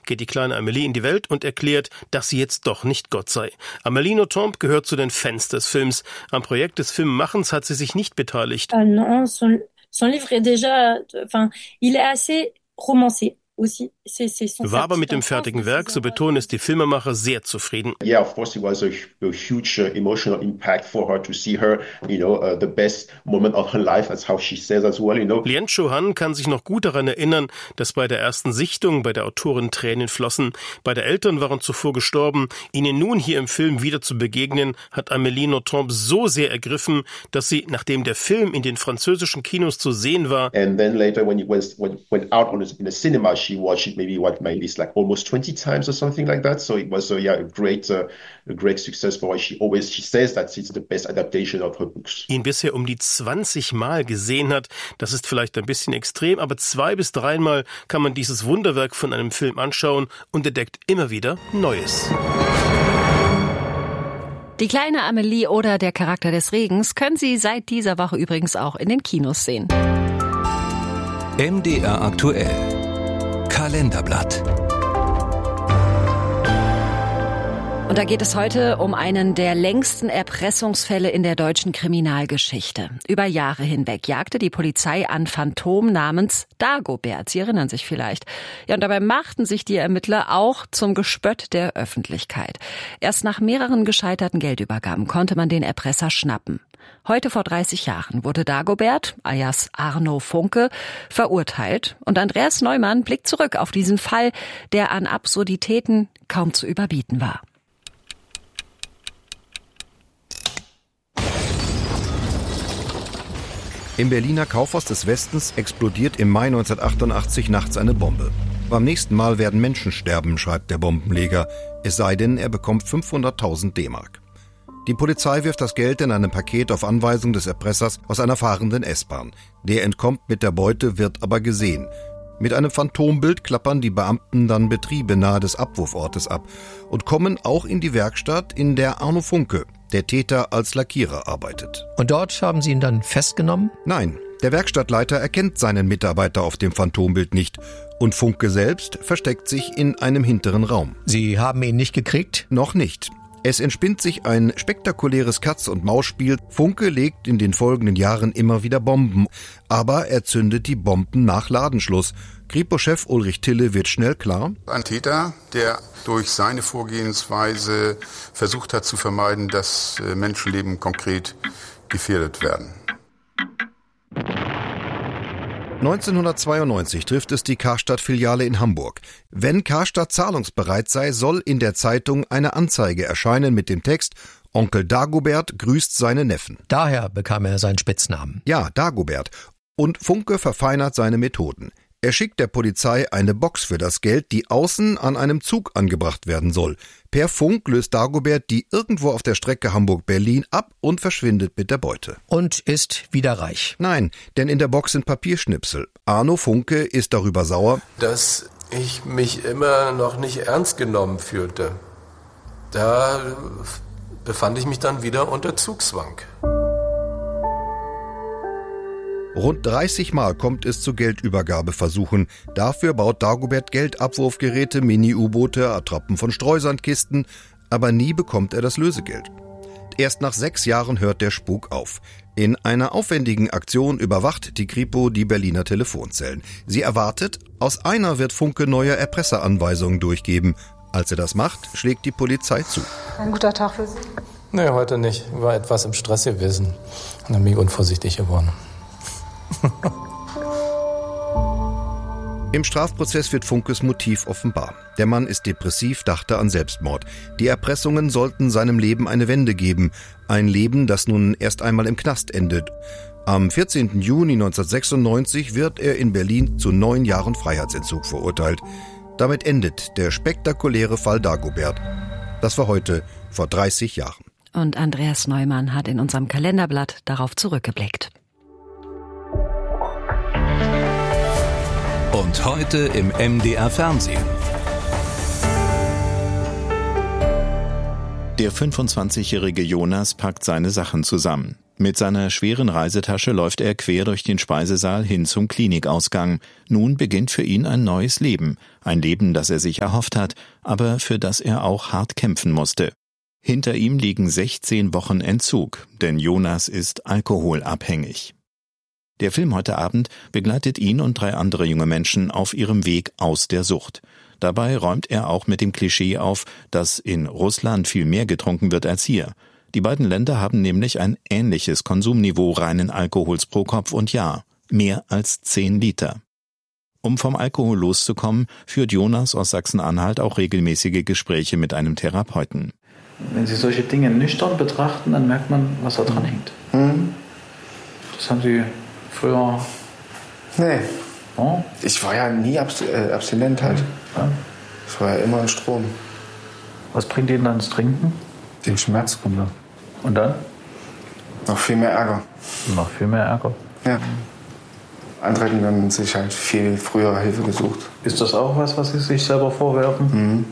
geht die kleine Amélie in die Welt und erklärt, dass sie jetzt doch nicht Gott sei. Amélie Nothomb gehört zu den Fans des Films. Am Projekt des Filmemachens hat sie sich nicht beteiligt. Non, son livre est déjà, il est assez romancé. War aber mit dem fertigen Werk, so betonen es die Filmemacher, sehr zufrieden. Yeah, of course it was a huge emotional impact for her to see her, the best moment of her life, as how she says as well, Lien Cho-han kann sich noch gut daran erinnern, dass bei der ersten Sichtung bei der Autorin Tränen flossen. Beide Eltern waren zuvor gestorben. Ihnen nun hier im Film wieder zu begegnen, hat Amélie Nothomb so sehr ergriffen, dass sie, nachdem der Film in den französischen Kinos zu sehen war, and then later when it went out in the cinema, she watched it maybe it's like almost 20 times or something like that. So it was a great success for her. She says that it's the best adaptation of her books. Ihn bisher um die 20 Mal gesehen hat, das ist vielleicht ein bisschen extrem, aber 2 bis 3 Mal kann man dieses Wunderwerk von einem Film anschauen und entdeckt immer wieder Neues. Die kleine Amélie oder der Charakter des Regens können Sie seit dieser Woche übrigens auch in den Kinos sehen. MDR aktuell. Kalenderblatt. Und da geht es heute um einen der längsten Erpressungsfälle in der deutschen Kriminalgeschichte. Über Jahre hinweg jagte die Polizei ein Phantom namens Dagobert. Sie erinnern sich vielleicht. Ja, und dabei machten sich die Ermittler auch zum Gespött der Öffentlichkeit. Erst nach mehreren gescheiterten Geldübergaben konnte man den Erpresser schnappen. Heute vor 30 Jahren wurde Dagobert, alias Arno Funke, verurteilt. Und Andreas Neumann blickt zurück auf diesen Fall, der an Absurditäten kaum zu überbieten war. Im Berliner Kaufhaus des Westens explodiert im Mai 1988 nachts eine Bombe. Beim nächsten Mal werden Menschen sterben, schreibt der Bombenleger, es sei denn, er bekommt 500.000 D-Mark. Die Polizei wirft das Geld in einem Paket auf Anweisung des Erpressers aus einer fahrenden S-Bahn. Der entkommt mit der Beute, wird aber gesehen. Mit einem Phantombild klappern die Beamten dann Betriebe nahe des Abwurfortes ab und kommen auch in die Werkstatt, in der Arno Funke, der Täter, als Lackierer arbeitet. Und dort haben Sie ihn dann festgenommen? Nein, der Werkstattleiter erkennt seinen Mitarbeiter auf dem Phantombild nicht und Funke selbst versteckt sich in einem hinteren Raum. Sie haben ihn nicht gekriegt? Noch nicht. Es entspinnt sich ein spektakuläres Katz-und-Maus-Spiel. Funke legt in den folgenden Jahren immer wieder Bomben, aber er zündet die Bomben nach Ladenschluss. Kripo-Chef Ulrich Tille wird schnell klar: Ein Täter, der durch seine Vorgehensweise versucht hat zu vermeiden, dass Menschenleben konkret gefährdet werden. 1992 trifft es die Karstadt-Filiale in Hamburg. Wenn Karstadt zahlungsbereit sei, soll in der Zeitung eine Anzeige erscheinen mit dem Text: Onkel Dagobert grüßt seine Neffen. Daher bekam er seinen Spitznamen. Ja, Dagobert. Und Funke verfeinert seine Methoden. Er schickt der Polizei eine Box für das Geld, die außen an einem Zug angebracht werden soll. Per Funk löst Dagobert die irgendwo auf der Strecke Hamburg-Berlin ab und verschwindet mit der Beute. Und ist wieder reich? Nein, denn in der Box sind Papierschnipsel. Arno Funke ist darüber sauer, dass ich mich immer noch nicht ernst genommen fühlte. Da befand ich mich dann wieder unter Zugzwang. Rund 30 Mal kommt es zu Geldübergabeversuchen. Dafür baut Dagobert Geldabwurfgeräte, Mini-U-Boote, Attrappen von Streusandkisten, aber nie bekommt er das Lösegeld. Erst nach 6 Jahren hört der Spuk auf. In einer aufwendigen Aktion überwacht die Kripo die Berliner Telefonzellen. Sie erwartet, aus einer wird Funke neue Erpresseranweisungen durchgeben. Als er das macht, schlägt die Polizei zu. Ein guter Tag für Sie? Nee, heute nicht. Ich war etwas im Stress gewesen und dann bin ich unvorsichtig geworden. Im Strafprozess wird Funkes Motiv offenbar. Der Mann ist depressiv, dachte an Selbstmord. Die Erpressungen sollten seinem Leben eine Wende geben. Ein Leben, das nun erst einmal im Knast endet. Am 14. Juni 1996 wird er in Berlin zu 9 Jahren Freiheitsentzug verurteilt. Damit endet der spektakuläre Fall Dagobert. Das war heute vor 30 Jahren. Und Andreas Neumann hat in unserem Kalenderblatt darauf zurückgeblickt. Und heute im MDR Fernsehen. Der 25-jährige Jonas packt seine Sachen zusammen. Mit seiner schweren Reisetasche läuft er quer durch den Speisesaal hin zum Klinikausgang. Nun beginnt für ihn ein neues Leben. Ein Leben, das er sich erhofft hat, aber für das er auch hart kämpfen musste. Hinter ihm liegen 16 Wochen Entzug, denn Jonas ist alkoholabhängig. Der Film heute Abend begleitet ihn und 3 andere junge Menschen auf ihrem Weg aus der Sucht. Dabei räumt er auch mit dem Klischee auf, dass in Russland viel mehr getrunken wird als hier. Die beiden Länder haben nämlich ein ähnliches Konsumniveau reinen Alkohols pro Kopf und Jahr, mehr als 10 Liter. Um vom Alkohol loszukommen, führt Jonas aus Sachsen-Anhalt auch regelmäßige Gespräche mit einem Therapeuten. Wenn Sie solche Dinge nüchtern betrachten, dann merkt man, was da dran hängt. Das haben Sie früher... Nee. Oh? Ich war ja nie abstinent halt. Ja. Ich war ja immer in Strom. Was bringt Ihnen dann das Trinken? Den Schmerz kommt dann. Und dann? Noch viel mehr Ärger. Noch viel mehr Ärger? Ja. Andere hätten dann sich halt viel früher Hilfe gesucht. Ist das auch was Sie sich selber vorwerfen?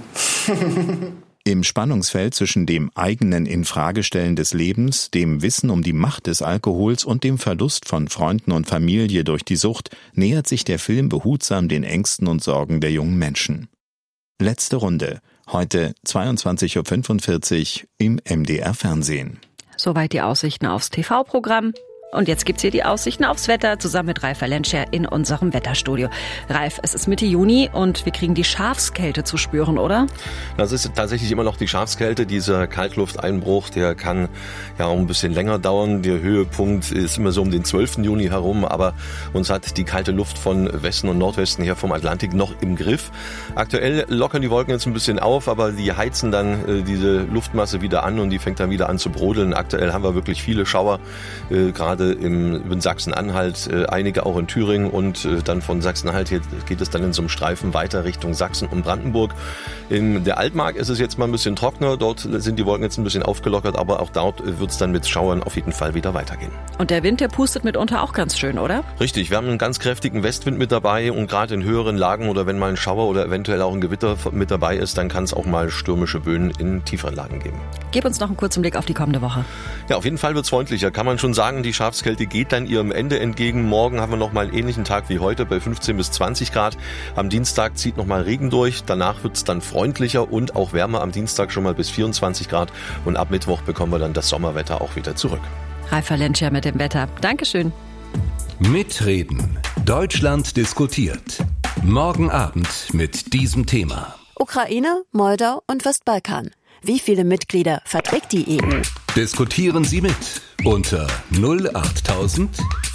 Im Spannungsfeld zwischen dem eigenen Infragestellen des Lebens, dem Wissen um die Macht des Alkohols und dem Verlust von Freunden und Familie durch die Sucht nähert sich der Film behutsam den Ängsten und Sorgen der jungen Menschen. Letzte Runde. Heute 22:45 Uhr im MDR Fernsehen. Soweit die Aussichten aufs TV-Programm. Und jetzt gibt's hier die Aussichten aufs Wetter zusammen mit Ralf Valenscher in unserem Wetterstudio. Ralf, es ist Mitte Juni und wir kriegen die Schafskälte zu spüren, oder? Das ist tatsächlich immer noch die Schafskälte. Dieser Kaltlufteinbruch, der kann ja auch ein bisschen länger dauern. Der Höhepunkt ist immer so um den 12. Juni herum, aber uns hat die kalte Luft von Westen und Nordwesten her vom Atlantik noch im Griff. Aktuell lockern die Wolken jetzt ein bisschen auf, aber die heizen dann diese Luftmasse wieder an und die fängt dann wieder an zu brodeln. Aktuell haben wir wirklich viele Schauer, gerade in Sachsen-Anhalt, einige auch in Thüringen und dann von Sachsen-Anhalt geht es dann in so einem Streifen weiter Richtung Sachsen und Brandenburg. In der Altmark ist es jetzt mal ein bisschen trockener, dort sind die Wolken jetzt ein bisschen aufgelockert, aber auch dort wird es dann mit Schauern auf jeden Fall wieder weitergehen. Und der Wind, der pustet mitunter auch ganz schön, oder? Richtig, wir haben einen ganz kräftigen Westwind mit dabei und gerade in höheren Lagen oder wenn mal ein Schauer oder eventuell auch ein Gewitter mit dabei ist, dann kann es auch mal stürmische Böen in tieferen Lagen geben. Gib uns noch einen kurzen Blick auf die kommende Woche. Ja, auf jeden Fall wird es freundlicher, kann man schon sagen. Die Schafskälte geht dann ihrem Ende entgegen. Morgen haben wir noch mal einen ähnlichen Tag wie heute bei 15 bis 20 Grad. Am Dienstag zieht noch mal Regen durch. Danach wird es dann freundlicher und auch wärmer. Am Dienstag schon mal bis 24 Grad. Und ab Mittwoch bekommen wir dann das Sommerwetter auch wieder zurück. Ralf Valenscher mit dem Wetter. Dankeschön. Mitreden. Deutschland diskutiert. Morgen Abend mit diesem Thema. Ukraine, Moldau und Westbalkan. Wie viele Mitglieder verträgt die EU? Diskutieren Sie mit unter 08000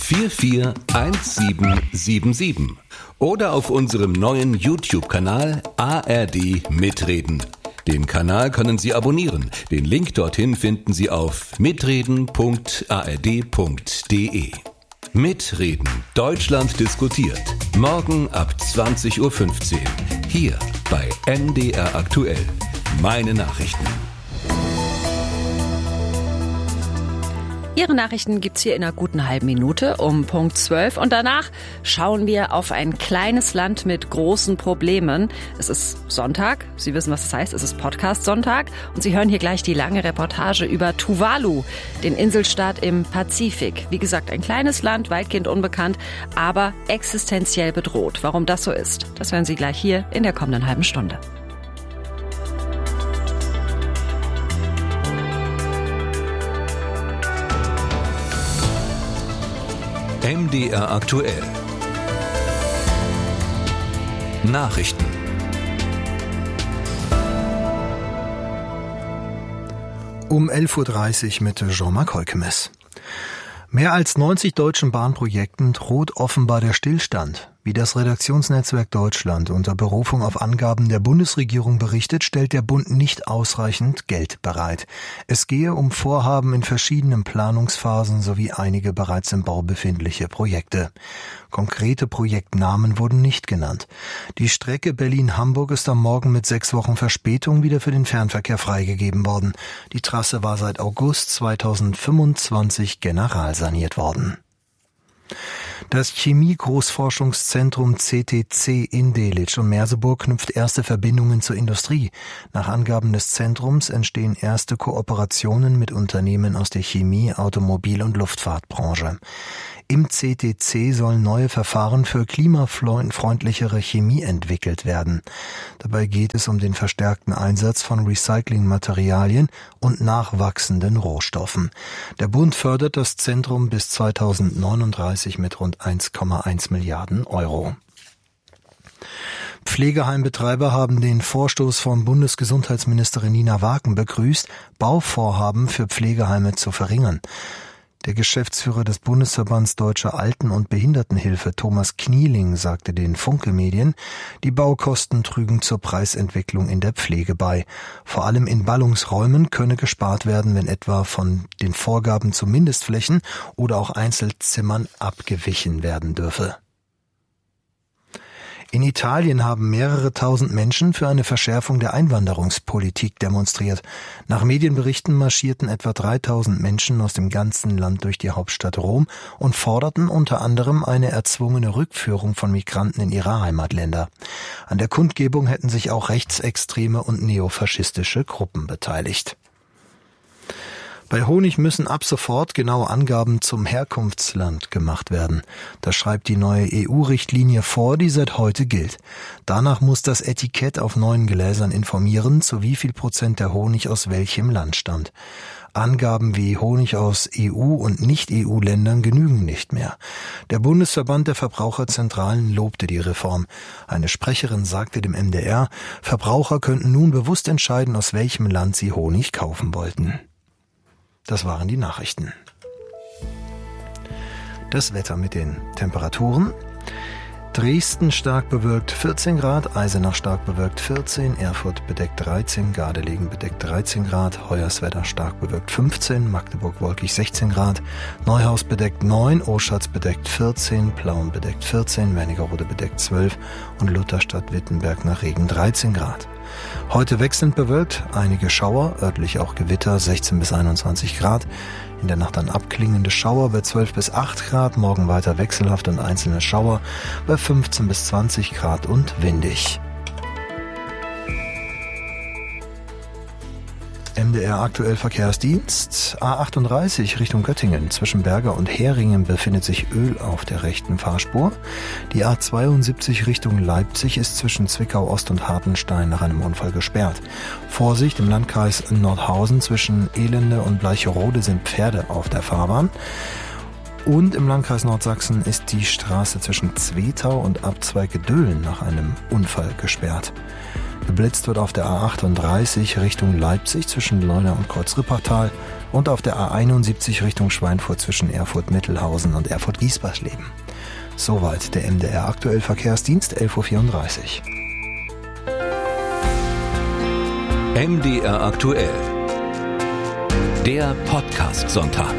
441777 oder auf unserem neuen YouTube-Kanal ARD Mitreden. Den Kanal können Sie abonnieren. Den Link dorthin finden Sie auf mitreden.ard.de. Mitreden. Deutschland diskutiert. Morgen ab 20:15 Uhr. Hier bei MDR aktuell. Meine Nachrichten. Ihre Nachrichten gibt's hier in einer guten halben Minute um Punkt 12 und danach schauen wir auf ein kleines Land mit großen Problemen. Es ist Sonntag, Sie wissen, was das heißt, es ist Podcast-Sonntag und Sie hören hier gleich die lange Reportage über Tuvalu, den Inselstaat im Pazifik. Wie gesagt, ein kleines Land, weitgehend unbekannt, aber existenziell bedroht. Warum das so ist, das hören Sie gleich hier in der kommenden halben Stunde. MDR aktuell. Nachrichten. Um 11:30 Uhr mit Jean-Marc Holkemes. Mehr als 90 deutschen Bahnprojekten droht offenbar der Stillstand. Wie das Redaktionsnetzwerk Deutschland unter Berufung auf Angaben der Bundesregierung berichtet, stellt der Bund nicht ausreichend Geld bereit. Es gehe um Vorhaben in verschiedenen Planungsphasen sowie einige bereits im Bau befindliche Projekte. Konkrete Projektnamen wurden nicht genannt. Die Strecke Berlin-Hamburg ist am Morgen mit 6 Wochen Verspätung wieder für den Fernverkehr freigegeben worden. Die Trasse war seit August 2025 generalsaniert worden. Das Chemie-Großforschungszentrum CTC in Delitzsch und Merseburg knüpft erste Verbindungen zur Industrie. Nach Angaben des Zentrums entstehen erste Kooperationen mit Unternehmen aus der Chemie-, Automobil- und Luftfahrtbranche. Im CTC sollen neue Verfahren für klimafreundlichere Chemie entwickelt werden. Dabei geht es um den verstärkten Einsatz von Recyclingmaterialien und nachwachsenden Rohstoffen. Der Bund fördert das Zentrum bis 2039 mit rund 1,1 Milliarden Euro. Pflegeheimbetreiber haben den Vorstoß von Bundesgesundheitsministerin Nina Waken begrüßt, Bauvorhaben für Pflegeheime zu verringern. Der Geschäftsführer des Bundesverbands Deutscher Alten- und Behindertenhilfe, Thomas Knieling, sagte den Funke-Medien, die Baukosten trügen zur Preisentwicklung in der Pflege bei. Vor allem in Ballungsräumen könne gespart werden, wenn etwa von den Vorgaben zu Mindestflächen oder auch Einzelzimmern abgewichen werden dürfe. In Italien haben mehrere tausend Menschen für eine Verschärfung der Einwanderungspolitik demonstriert. Nach Medienberichten marschierten etwa 3000 Menschen aus dem ganzen Land durch die Hauptstadt Rom und forderten unter anderem eine erzwungene Rückführung von Migranten in ihre Heimatländer. An der Kundgebung hätten sich auch rechtsextreme und neofaschistische Gruppen beteiligt. Bei Honig müssen ab sofort genaue Angaben zum Herkunftsland gemacht werden. Das schreibt die neue EU-Richtlinie vor, die seit heute gilt. Danach muss das Etikett auf neuen Gläsern informieren, zu wie viel Prozent der Honig aus welchem Land stammt. Angaben wie Honig aus EU- und Nicht-EU-Ländern genügen nicht mehr. Der Bundesverband der Verbraucherzentralen lobte die Reform. Eine Sprecherin sagte dem MDR, Verbraucher könnten nun bewusst entscheiden, aus welchem Land sie Honig kaufen wollten. Das waren die Nachrichten. Das Wetter mit den Temperaturen. Dresden stark bewölkt 14 Grad, Eisenach stark bewölkt 14, Erfurt bedeckt 13, Gardelegen bedeckt 13 Grad, Hoyerswerda stark bewölkt 15, Magdeburg wolkig 16 Grad, Neuhaus bedeckt 9, Oschatz bedeckt 14, Plauen bedeckt 14, Wernigerode bedeckt 12 und Lutherstadt-Wittenberg nach Regen 13 Grad. Heute wechselnd bewölkt, einige Schauer, örtlich auch Gewitter, 16 bis 21 Grad. In der Nacht dann abklingende Schauer bei 12 bis 8 Grad, morgen weiter wechselhaft und einzelne Schauer bei 15 bis 20 Grad und windig. MDR aktuell Verkehrsdienst. A38 Richtung Göttingen. Zwischen Berger und Heringen befindet sich Öl auf der rechten Fahrspur. Die A72 Richtung Leipzig ist zwischen Zwickau Ost und Hartenstein nach einem Unfall gesperrt. Vorsicht, im Landkreis Nordhausen zwischen Elende und Bleicherode sind Pferde auf der Fahrbahn. Und im Landkreis Nordsachsen ist die Straße zwischen Zwetau und Abzweige Döhlen nach einem Unfall gesperrt. Geblitzt wird auf der A38 Richtung Leipzig zwischen Leuna und Kreuzrippertal und auf der A71 Richtung Schweinfurt zwischen Erfurt-Mittelhausen und Erfurt-Giesbarsleben. Soweit der MDR aktuell Verkehrsdienst, 11.34 Uhr. MDR aktuell. Der Podcast-Sonntag.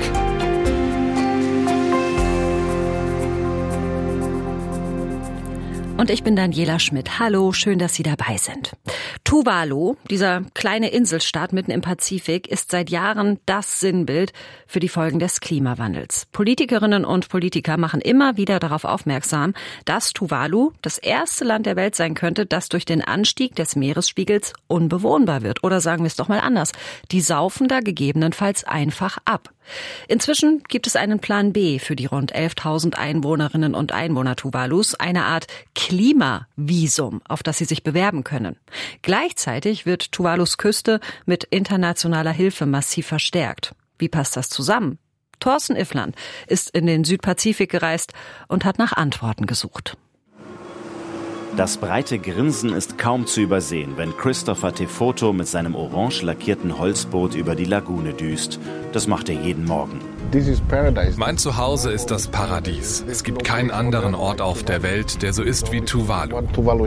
Und ich bin Daniela Schmidt. Hallo, schön, dass Sie dabei sind. Tuvalu, dieser kleine Inselstaat mitten im Pazifik, ist seit Jahren das Sinnbild für die Folgen des Klimawandels. Politikerinnen und Politiker machen immer wieder darauf aufmerksam, dass Tuvalu das erste Land der Welt sein könnte, das durch den Anstieg des Meeresspiegels unbewohnbar wird. Oder sagen wir es doch mal anders, die saufen da gegebenenfalls einfach ab. Inzwischen gibt es einen Plan B für die rund 11.000 Einwohnerinnen und Einwohner Tuvalus, eine Art Klimavisum, auf das sie sich bewerben können. Gleichzeitig wird Tuvalus Küste mit internationaler Hilfe massiv verstärkt. Wie passt das zusammen? Thorsten Iffland ist in den Südpazifik gereist und hat nach Antworten gesucht. Das breite Grinsen ist kaum zu übersehen, wenn Christopher Tefoto mit seinem orange lackierten Holzboot über die Lagune düst. Das macht er jeden Morgen. Mein Zuhause ist das Paradies. Es gibt keinen anderen Ort auf der Welt, der so ist wie Tuvalu.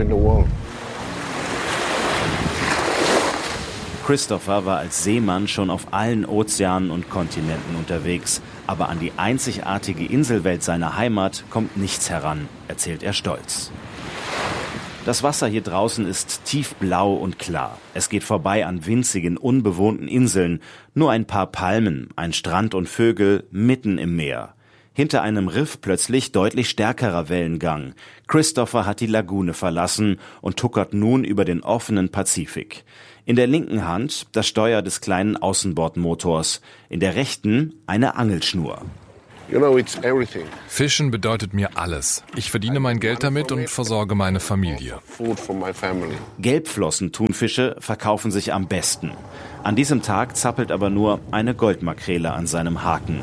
Christopher war als Seemann schon auf allen Ozeanen und Kontinenten unterwegs. Aber an die einzigartige Inselwelt seiner Heimat kommt nichts heran, erzählt er stolz. Das Wasser hier draußen ist tiefblau und klar. Es geht vorbei an winzigen, unbewohnten Inseln. Nur ein paar Palmen, ein Strand und Vögel mitten im Meer. Hinter einem Riff plötzlich deutlich stärkerer Wellengang. Christopher hat die Lagune verlassen und tuckert nun über den offenen Pazifik. In der linken Hand das Steuer des kleinen Außenbordmotors, in der rechten eine Angelschnur. Fischen bedeutet mir alles. Ich verdiene mein Geld damit und versorge meine Familie. Gelbflossen-Thunfische verkaufen sich am besten. An diesem Tag zappelt aber nur eine Goldmakrele an seinem Haken.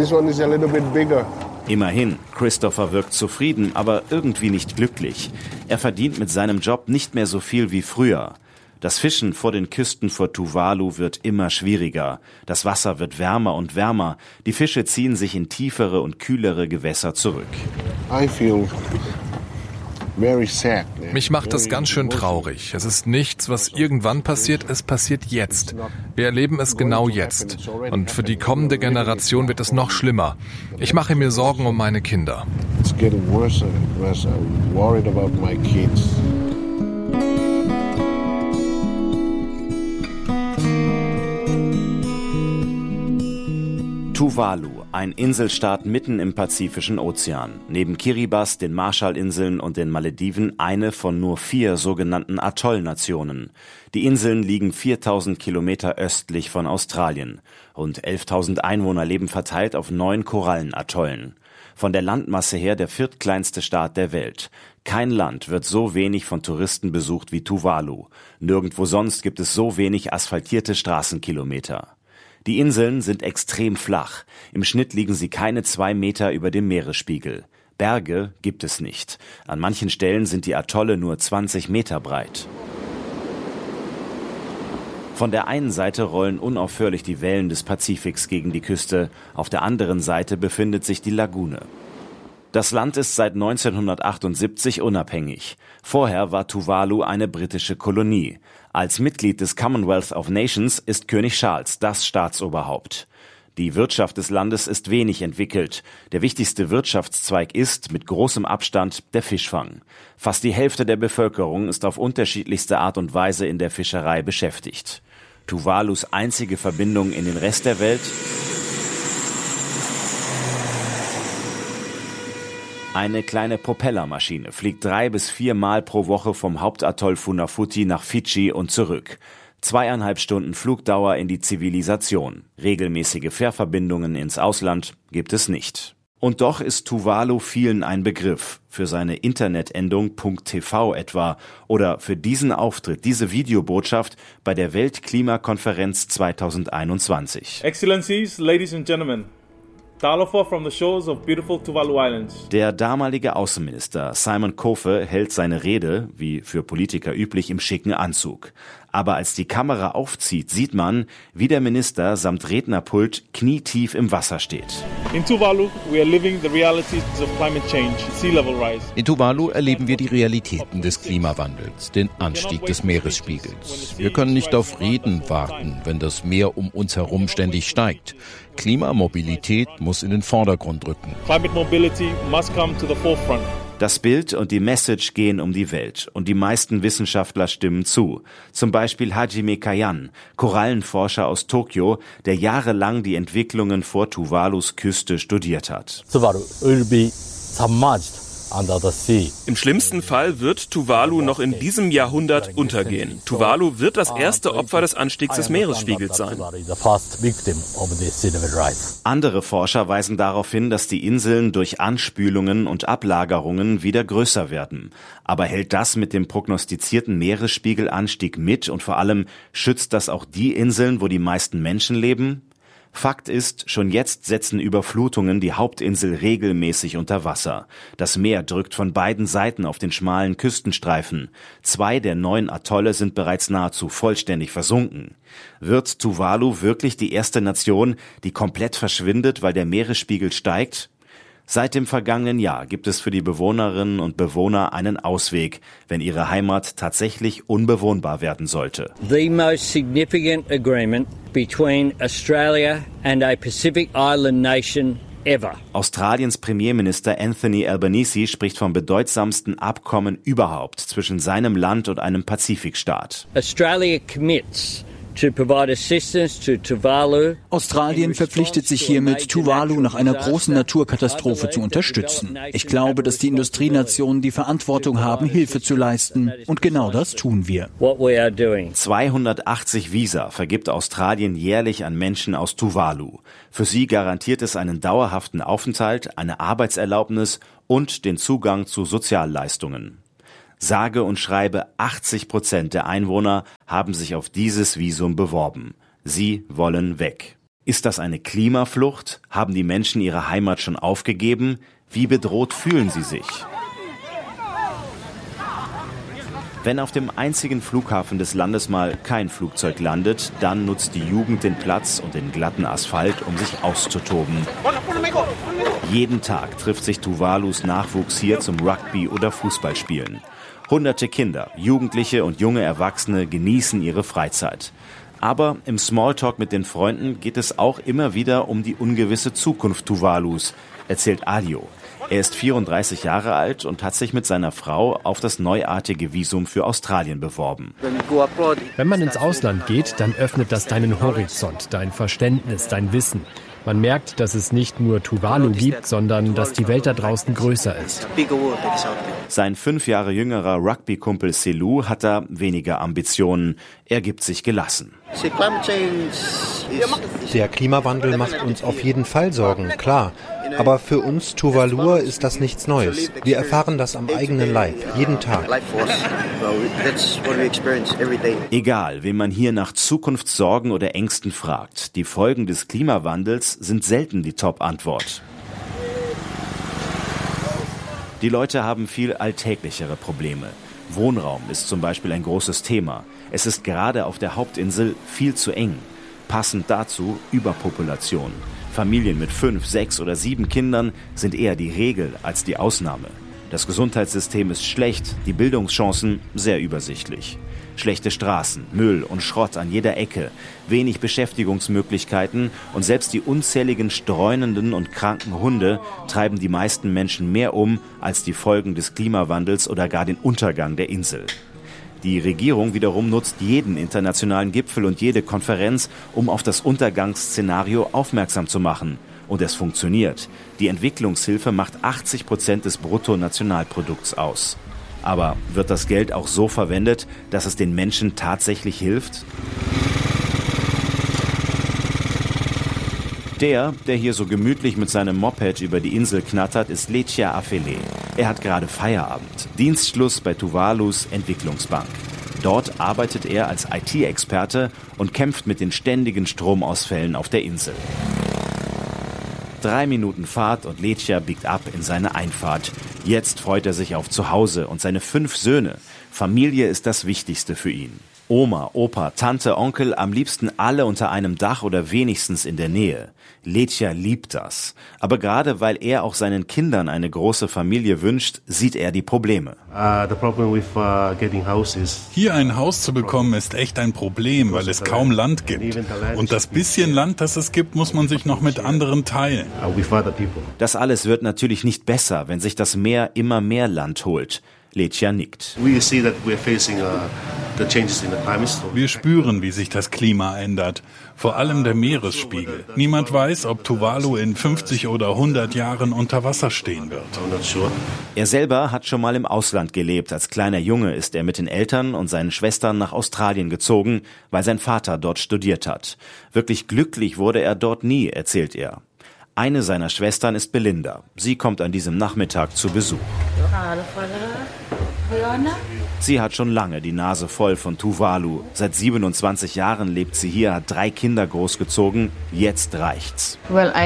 Immerhin, Christopher wirkt zufrieden, aber irgendwie nicht glücklich. Er verdient mit seinem Job nicht mehr so viel wie früher. Das Fischen vor den Küsten vor Tuvalu wird immer schwieriger. Das Wasser wird wärmer und wärmer. Die Fische ziehen sich in tiefere und kühlere Gewässer zurück. Mich macht das ganz schön traurig. Es ist nichts, was irgendwann passiert, es passiert jetzt. Wir erleben es genau jetzt. Und für die kommende Generation wird es noch schlimmer. Ich mache mir Sorgen um meine Kinder. Tuvalu, ein Inselstaat mitten im Pazifischen Ozean. Neben Kiribati, den Marshallinseln und den Malediven eine von nur 4 sogenannten Atollnationen. Die Inseln liegen 4000 Kilometer östlich von Australien. Rund 11.000 Einwohner leben verteilt auf 9 Korallenatollen. Von der Landmasse her der viertkleinste Staat der Welt. Kein Land wird so wenig von Touristen besucht wie Tuvalu. Nirgendwo sonst gibt es so wenig asphaltierte Straßenkilometer. Die Inseln sind extrem flach. Im Schnitt liegen sie keine 2 Meter über dem Meeresspiegel. Berge gibt es nicht. An manchen Stellen sind die Atolle nur 20 Meter breit. Von der einen Seite rollen unaufhörlich die Wellen des Pazifiks gegen die Küste. Auf der anderen Seite befindet sich die Lagune. Das Land ist seit 1978 unabhängig. Vorher war Tuvalu eine britische Kolonie. Als Mitglied des Commonwealth of Nations ist König Charles das Staatsoberhaupt. Die Wirtschaft des Landes ist wenig entwickelt. Der wichtigste Wirtschaftszweig ist, mit großem Abstand, der Fischfang. Fast die Hälfte der Bevölkerung ist auf unterschiedlichste Art und Weise in der Fischerei beschäftigt. Tuvalus einzige Verbindung in den Rest der Welt: eine kleine Propellermaschine fliegt 3 bis 4 Mal pro Woche vom Hauptatoll Funafuti nach Fidschi und zurück. 2,5 Stunden Flugdauer in die Zivilisation. Regelmäßige Fährverbindungen ins Ausland gibt es nicht. Und doch ist Tuvalu vielen ein Begriff. Für seine Internetendung .tv etwa. Oder für diesen Auftritt, diese Videobotschaft bei der Weltklimakonferenz 2021. Excellencies, ladies and gentlemen. Talofa from the shores of beautiful Tuvalu Islands. Der damalige Außenminister Simon Kofe hält seine Rede, wie für Politiker üblich, im schicken Anzug. Aber als die Kamera aufzieht, sieht man, wie der Minister samt Rednerpult knietief im Wasser steht. In Tuvalu, we are living the realities of climate change, sea level rise. In Tuvalu erleben wir die Realitäten des Klimawandels, den Anstieg des Meeresspiegels. Wir können nicht auf Frieden warten, wenn das Meer um uns herum ständig steigt. Klimamobilität muss in den Vordergrund rücken. Climate mobility must come to the forefront. Das Bild und die Message gehen um die Welt und die meisten Wissenschaftler stimmen zu. Zum Beispiel Hajime Kayan, Korallenforscher aus Tokio, der jahrelang die Entwicklungen vor Tuvalus Küste studiert hat. Tuvalu will be submerged under the sea. Im schlimmsten Fall wird Tuvalu noch in diesem Jahrhundert untergehen. Tuvalu wird das erste Opfer des Anstiegs des Meeresspiegels sein. Andere Forscher weisen darauf hin, dass die Inseln durch Anspülungen und Ablagerungen wieder größer werden. Aber hält das mit dem prognostizierten Meeresspiegelanstieg mit und vor allem schützt das auch die Inseln, wo die meisten Menschen leben? Fakt ist, schon jetzt setzen Überflutungen die Hauptinsel regelmäßig unter Wasser. Das Meer drückt von beiden Seiten auf den schmalen Küstenstreifen. 2 der 9 Atolle sind bereits nahezu vollständig versunken. Wird Tuvalu wirklich die erste Nation, die komplett verschwindet, weil der Meeresspiegel steigt? Seit dem vergangenen Jahr gibt es für die Bewohnerinnen und Bewohner einen Ausweg, wenn ihre Heimat tatsächlich unbewohnbar werden sollte. The most significant agreement between Australia and a Pacific Island nation ever. Australiens Premierminister Anthony Albanese spricht vom bedeutsamsten Abkommen überhaupt zwischen seinem Land und einem Pazifikstaat. Australia commits Australien verpflichtet sich hiermit, Tuvalu nach einer großen Naturkatastrophe zu unterstützen. Ich glaube, dass die Industrienationen die Verantwortung haben, Hilfe zu leisten. Und genau das tun wir. 280 Visa vergibt Australien jährlich an Menschen aus Tuvalu. Für sie garantiert es einen dauerhaften Aufenthalt, eine Arbeitserlaubnis und den Zugang zu Sozialleistungen. Sage und schreibe 80% der Einwohner haben sich auf dieses Visum beworben. Sie wollen weg. Ist das eine Klimaflucht? Haben die Menschen ihre Heimat schon aufgegeben? Wie bedroht fühlen sie sich? Wenn auf dem einzigen Flughafen des Landes mal kein Flugzeug landet, dann nutzt die Jugend den Platz und den glatten Asphalt, um sich auszutoben. Jeden Tag trifft sich Tuvalus Nachwuchs hier zum Rugby- oder Fußballspielen. Hunderte Kinder, Jugendliche und junge Erwachsene genießen ihre Freizeit. Aber im Smalltalk mit den Freunden geht es auch immer wieder um die ungewisse Zukunft Tuvalus, erzählt Adio. Er ist 34 Jahre alt und hat sich mit seiner Frau auf das neuartige Visum für Australien beworben. Wenn man ins Ausland geht, dann öffnet das deinen Horizont, dein Verständnis, dein Wissen. Man merkt, dass es nicht nur Tuvalu gibt, sondern dass die Welt da draußen größer ist. Sein 5 Jahre jüngerer Rugby-Kumpel Selou hat da weniger Ambitionen. Er gibt sich gelassen. Der Klimawandel macht uns auf jeden Fall Sorgen, klar. Aber für uns Tuvaluer ist das nichts Neues. Wir erfahren das am eigenen Leib, jeden Tag. Egal, wen man hier nach Zukunftssorgen oder Ängsten fragt, die Folgen des Klimawandels sind selten die Top-Antwort. Die Leute haben viel alltäglichere Probleme. Wohnraum ist zum Beispiel ein großes Thema. Es ist gerade auf der Hauptinsel viel zu eng. Passend dazu Überpopulation. Familien mit 5, 6 oder 7 Kindern sind eher die Regel als die Ausnahme. Das Gesundheitssystem ist schlecht, die Bildungschancen sehr übersichtlich. Schlechte Straßen, Müll und Schrott an jeder Ecke, wenig Beschäftigungsmöglichkeiten und selbst die unzähligen streunenden und kranken Hunde treiben die meisten Menschen mehr um als die Folgen des Klimawandels oder gar den Untergang der Insel. Die Regierung wiederum nutzt jeden internationalen Gipfel und jede Konferenz, um auf das Untergangsszenario aufmerksam zu machen. Und es funktioniert. Die Entwicklungshilfe macht 80% des Bruttonationalprodukts aus. Aber wird das Geld auch so verwendet, dass es den Menschen tatsächlich hilft? Der hier so gemütlich mit seinem Moped über die Insel knattert, ist Lecia Afele. Er hat gerade Feierabend. Dienstschluss bei Tuvalus Entwicklungsbank. Dort arbeitet er als IT-Experte und kämpft mit den ständigen Stromausfällen auf der Insel. 3 Minuten Fahrt und Lecia biegt ab in seine Einfahrt. Jetzt freut er sich auf Zuhause und seine 5 Söhne. Familie ist das Wichtigste für ihn. Oma, Opa, Tante, Onkel, am liebsten alle unter einem Dach oder wenigstens in der Nähe. Lecia liebt das. Aber gerade weil er auch seinen Kindern eine große Familie wünscht, sieht er die Probleme. Hier ein Haus zu bekommen ist echt ein Problem, weil es kaum Land gibt. Und das bisschen Land, das es gibt, muss man sich noch mit anderen teilen. Das alles wird natürlich nicht besser, wenn sich das Meer immer mehr Land holt. Lecia nickt. Wir spüren, wie sich das Klima ändert. Vor allem der Meeresspiegel. Niemand weiß, ob Tuvalu in 50 oder 100 Jahren unter Wasser stehen wird. Er selber hat schon mal im Ausland gelebt. Als kleiner Junge ist er mit den Eltern und seinen Schwestern nach Australien gezogen, weil sein Vater dort studiert hat. Wirklich glücklich wurde er dort nie, erzählt er. Eine seiner Schwestern ist Belinda. Sie kommt an diesem Nachmittag zu Besuch. Sie hat schon lange die Nase voll von Tuvalu. Seit 27 Jahren lebt sie hier, hat 3 Kinder großgezogen. Jetzt reicht's.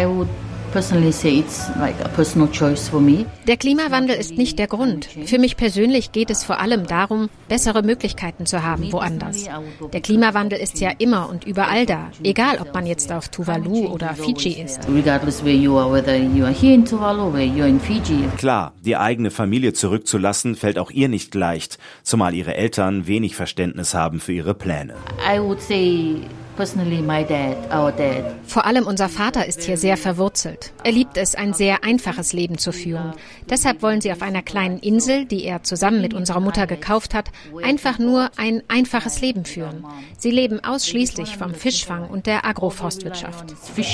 Der Klimawandel ist nicht der Grund. Für mich persönlich geht es vor allem darum, bessere Möglichkeiten zu haben woanders. Der Klimawandel ist ja immer und überall da, egal ob man jetzt auf Tuvalu oder Fiji ist. Klar, die eigene Familie zurückzulassen, fällt auch ihr nicht leicht, zumal ihre Eltern wenig Verständnis haben für ihre Pläne. Vor allem unser Vater ist hier sehr verwurzelt. Er liebt es, ein sehr einfaches Leben zu führen. Deshalb wollen sie auf einer kleinen Insel, die er zusammen mit unserer Mutter gekauft hat, einfach nur ein einfaches Leben führen. Sie leben ausschließlich vom Fischfang und der Agroforstwirtschaft.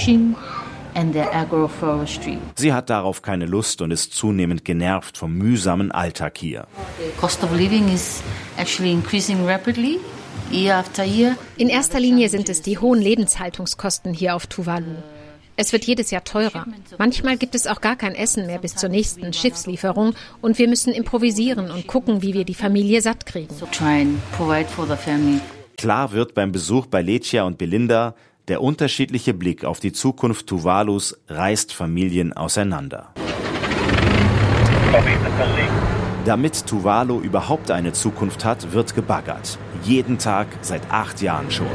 Sie hat darauf keine Lust und ist zunehmend genervt vom mühsamen Alltag hier. Cost of living is actually increasing rapidly. In erster Linie sind es die hohen Lebenshaltungskosten hier auf Tuvalu. Es wird jedes Jahr teurer. Manchmal gibt es auch gar kein Essen mehr bis zur nächsten Schiffslieferung und wir müssen improvisieren und gucken, wie wir die Familie satt kriegen. Klar wird beim Besuch bei Lecia und Belinda, der unterschiedliche Blick auf die Zukunft Tuvalus reißt Familien auseinander. Damit Tuvalu überhaupt eine Zukunft hat, wird gebaggert. Jeden Tag seit 8 Jahren schon.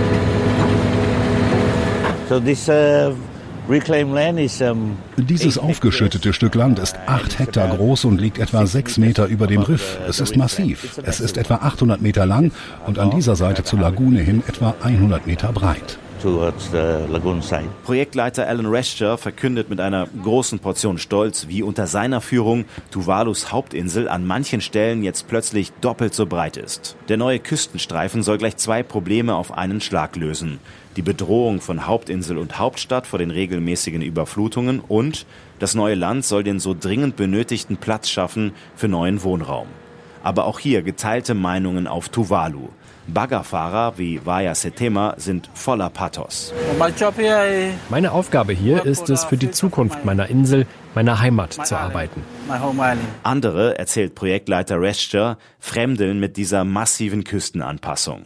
Dieses aufgeschüttete Stück Land ist 8 Hektar groß und liegt etwa 6 Meter über dem Riff. Es ist massiv. Es ist etwa 800 Meter lang und an dieser Seite zur Lagune hin etwa 100 Meter breit. Projektleiter Alan Rescher verkündet mit einer großen Portion Stolz, wie unter seiner Führung Tuvalus Hauptinsel an manchen Stellen jetzt plötzlich doppelt so breit ist. Der neue Küstenstreifen soll gleich 2 Probleme auf einen Schlag lösen. Die Bedrohung von Hauptinsel und Hauptstadt vor den regelmäßigen Überflutungen und das neue Land soll den so dringend benötigten Platz schaffen für neuen Wohnraum. Aber auch hier geteilte Meinungen auf Tuvalu. Baggerfahrer wie Vaya Setema sind voller Pathos. Meine Aufgabe hier ist es, für die Zukunft meiner Insel, meiner Heimat zu arbeiten. Andere, erzählt Projektleiter Rescher, fremdeln mit dieser massiven Küstenanpassung.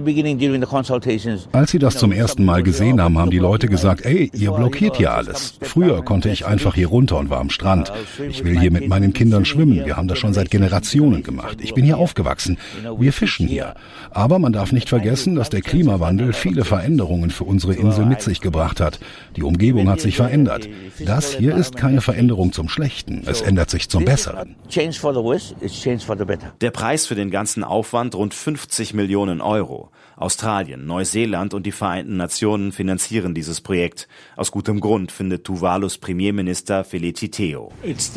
Als sie das zum ersten Mal gesehen haben, haben die Leute gesagt, ey, ihr blockiert hier alles. Früher konnte ich einfach hier runter und war am Strand. Ich will hier mit meinen Kindern schwimmen. Wir haben das schon seit Generationen gemacht. Ich bin hier aufgewachsen. Wir fischen hier. Aber man darf nicht vergessen, dass der Klimawandel viele Veränderungen für unsere Insel mit sich gebracht hat. Die Umgebung hat sich verändert. Das hier ist keine Veränderung zum Schlechten. Es ändert sich zum Besseren. Der Preis für den ganzen Aufwand rund 50 Millionen Euro. Australien, Neuseeland und die Vereinten Nationen finanzieren dieses Projekt. Aus gutem Grund, findet Tuvalus Premierminister Felici Teo. Es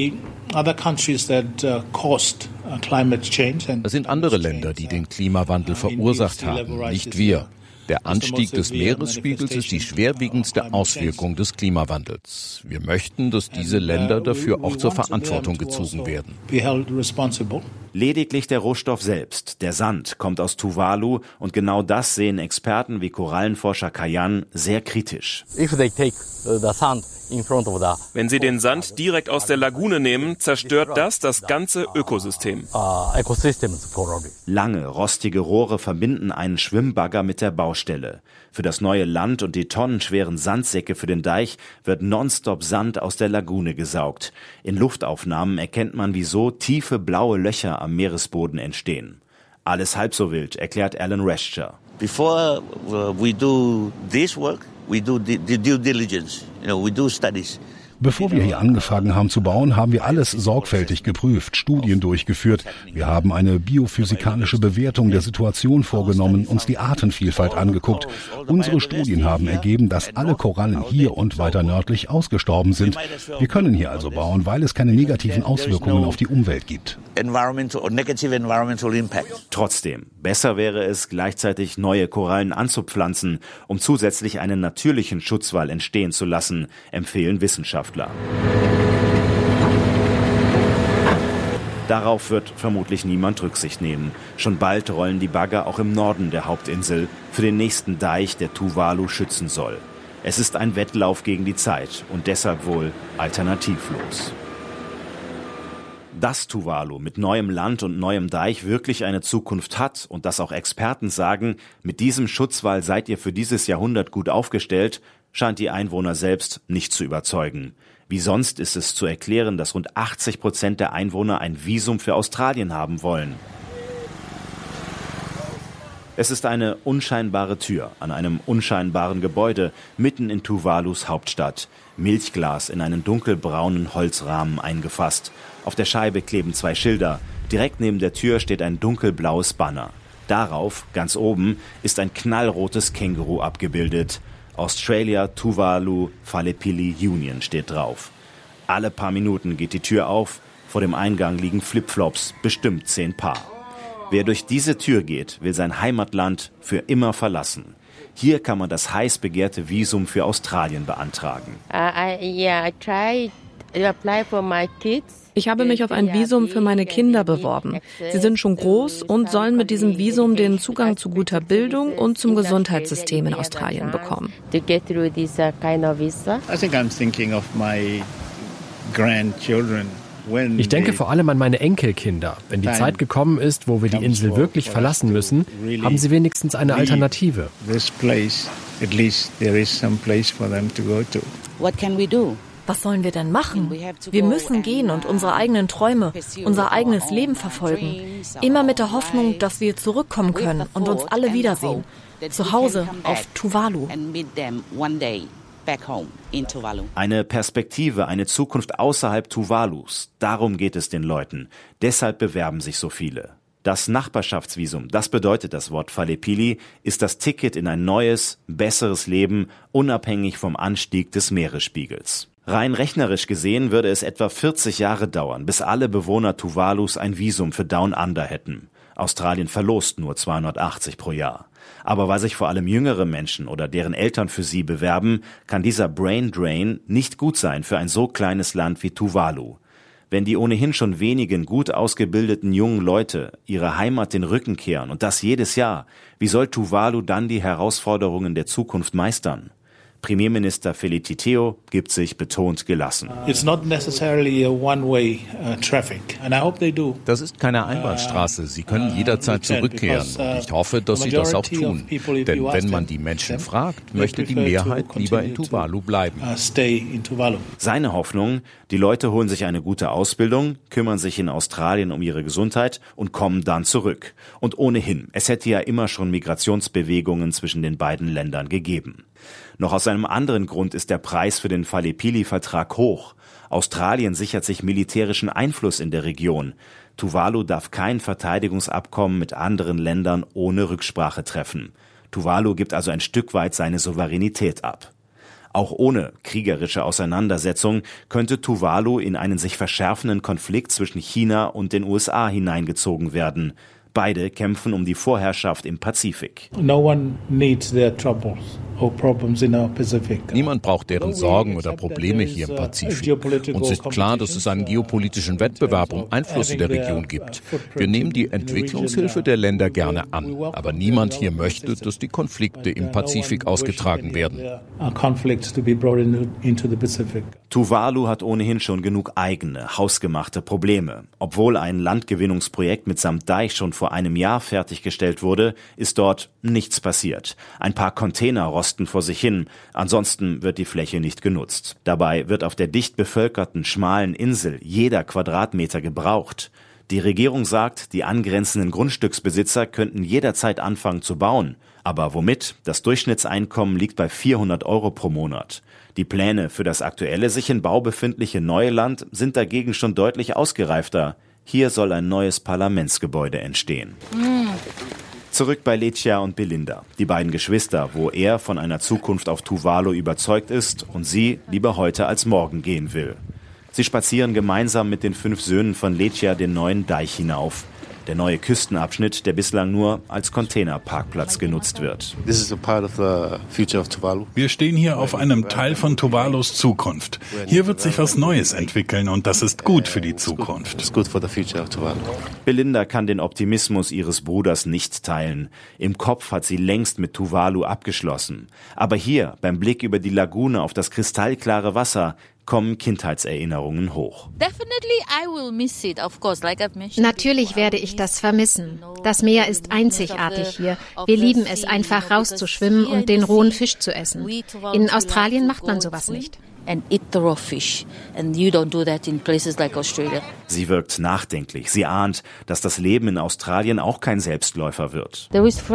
sind andere Länder, die den Klimawandel verursacht haben, nicht wir. Der Anstieg des Meeresspiegels ist die schwerwiegendste Auswirkung des Klimawandels. Wir möchten, dass diese Länder dafür auch zur Verantwortung gezogen werden. Lediglich der Rohstoff selbst, der Sand, kommt aus Tuvalu und genau das sehen Experten wie Korallenforscher Kayan sehr kritisch. Wenn sie den Sand direkt aus der Lagune nehmen, zerstört das ganze Ökosystem. Lange, rostige Rohre verbinden einen Schwimmbagger mit der Baustelle. Für das neue Land und die tonnenschweren Sandsäcke für den Deich wird nonstop Sand aus der Lagune gesaugt. In Luftaufnahmen erkennt man, wieso tiefe blaue Löcher am Meeresboden entstehen. Alles halb so wild, erklärt Alan Rescher. Before we do this work, we do the due diligence. We do studies. Bevor wir hier angefangen haben zu bauen, haben wir alles sorgfältig geprüft, Studien durchgeführt. Wir haben eine biophysikalische Bewertung der Situation vorgenommen, uns die Artenvielfalt angeguckt. Unsere Studien haben ergeben, dass alle Korallen hier und weiter nördlich ausgestorben sind. Wir können hier also bauen, weil es keine negativen Auswirkungen auf die Umwelt gibt. Trotzdem, besser wäre es, gleichzeitig neue Korallen anzupflanzen, um zusätzlich einen natürlichen Schutzwall entstehen zu lassen, empfehlen Wissenschaftler. Darauf wird vermutlich niemand Rücksicht nehmen. Schon bald rollen die Bagger auch im Norden der Hauptinsel für den nächsten Deich, der Tuvalu schützen soll. Es ist ein Wettlauf gegen die Zeit und deshalb wohl alternativlos. Dass Tuvalu mit neuem Land und neuem Deich wirklich eine Zukunft hat und dass auch Experten sagen, mit diesem Schutzwall seid ihr für dieses Jahrhundert gut aufgestellt, scheint die Einwohner selbst nicht zu überzeugen. Wie sonst ist es zu erklären, dass rund 80% der Einwohner ein Visum für Australien haben wollen. Es ist eine unscheinbare Tür an einem unscheinbaren Gebäude mitten in Tuvalus Hauptstadt. Milchglas in einen dunkelbraunen Holzrahmen eingefasst. Auf der Scheibe kleben 2 Schilder. Direkt neben der Tür steht ein dunkelblaues Banner. Darauf, ganz oben, ist ein knallrotes Känguru abgebildet. Australia, Tuvalu, Falepili Union steht drauf. Alle paar Minuten geht die Tür auf. Vor dem Eingang liegen Flipflops, bestimmt 10 Paar. Wer durch diese Tür geht, will sein Heimatland für immer verlassen. Hier kann man das heiß begehrte Visum für Australien beantragen. Ich habe mich auf ein Visum für meine Kinder beworben. Sie sind schon groß und sollen mit diesem Visum den Zugang zu guter Bildung und zum Gesundheitssystem in Australien bekommen. Ich denke vor allem an meine Enkelkinder. Wenn die Zeit gekommen ist, wo wir die Insel wirklich verlassen müssen, haben sie wenigstens eine Alternative. Was sollen wir denn machen? Wir müssen gehen und unsere eigenen Träume, unser eigenes Leben verfolgen. Immer mit der Hoffnung, dass wir zurückkommen können und uns alle wiedersehen. Zu Hause auf Tuvalu. Eine Perspektive, eine Zukunft außerhalb Tuvalus. Darum geht es den Leuten. Deshalb bewerben sich so viele. Das Nachbarschaftsvisum, das bedeutet das Wort Falepili, ist das Ticket in ein neues, besseres Leben, unabhängig vom Anstieg des Meeresspiegels. Rein rechnerisch gesehen würde es etwa 40 Jahre dauern, bis alle Bewohner Tuvalus ein Visum für Down Under hätten. Australien verlost nur 280 pro Jahr. Aber weil sich vor allem jüngere Menschen oder deren Eltern für sie bewerben, kann dieser Brain Drain nicht gut sein für ein so kleines Land wie Tuvalu. Wenn die ohnehin schon wenigen gut ausgebildeten jungen Leute ihre Heimat den Rücken kehren und das jedes Jahr, wie soll Tuvalu dann die Herausforderungen der Zukunft meistern? Premierminister Feliciteo gibt sich betont gelassen. Das ist keine Einbahnstraße. Sie können jederzeit zurückkehren. Und ich hoffe, dass Sie das auch tun. Denn wenn man die Menschen fragt, möchte die Mehrheit lieber in Tuvalu bleiben. Seine Hoffnung, die Leute holen sich eine gute Ausbildung, kümmern sich in Australien um ihre Gesundheit und kommen dann zurück. Und ohnehin, es hätte ja immer schon Migrationsbewegungen zwischen den beiden Ländern gegeben. Noch aus einem anderen Grund ist der Preis für den Falepili-Vertrag hoch. Australien sichert sich militärischen Einfluss in der Region. Tuvalu darf kein Verteidigungsabkommen mit anderen Ländern ohne Rücksprache treffen. Tuvalu gibt also ein Stück weit seine Souveränität ab. Auch ohne kriegerische Auseinandersetzung könnte Tuvalu in einen sich verschärfenden Konflikt zwischen China und den USA hineingezogen werden. Beide kämpfen um die Vorherrschaft im Pazifik. Niemand braucht deren Sorgen oder Probleme hier im Pazifik. Uns ist klar, dass es einen geopolitischen Wettbewerb um Einfluss in der Region gibt. Wir nehmen die Entwicklungshilfe der Länder gerne an. Aber niemand hier möchte, dass die Konflikte im Pazifik ausgetragen werden. Tuvalu hat ohnehin schon genug eigene, hausgemachte Probleme. Obwohl ein Landgewinnungsprojekt mitsamt Deich schon vor einem Jahr fertiggestellt wurde, ist dort nichts passiert. Ein paar Container rosten vor sich hin, ansonsten wird die Fläche nicht genutzt. Dabei wird auf der dicht bevölkerten, schmalen Insel jeder Quadratmeter gebraucht. Die Regierung sagt, die angrenzenden Grundstücksbesitzer könnten jederzeit anfangen zu bauen. Aber womit? Das Durchschnittseinkommen liegt bei 400 € pro Monat. Die Pläne für das aktuelle, sich in Bau befindliche neue Land sind dagegen schon deutlich ausgereifter. Hier soll ein neues Parlamentsgebäude entstehen. Zurück bei Lecia und Belinda, die beiden Geschwister, wo er von einer Zukunft auf Tuvalu überzeugt ist und sie lieber heute als morgen gehen will. Sie spazieren gemeinsam mit den 5 Söhnen von Lecia den neuen Deich hinauf. Der neue Küstenabschnitt, der bislang nur als Containerparkplatz genutzt wird. Wir stehen hier auf einem Teil von Tuvalus Zukunft. Hier wird sich was Neues entwickeln und das ist gut für die Zukunft. Belinda kann den Optimismus ihres Bruders nicht teilen. Im Kopf hat sie längst mit Tuvalu abgeschlossen. Aber hier, beim Blick über die Lagune auf das kristallklare Wasser, kommen Kindheitserinnerungen hoch. Natürlich werde ich das vermissen. Das Meer ist einzigartig hier. Wir lieben es, einfach rauszuschwimmen und den rohen Fisch zu essen. In Australien macht man sowas nicht. Sie wirkt nachdenklich. Sie ahnt, dass das Leben in Australien auch kein Selbstläufer wird.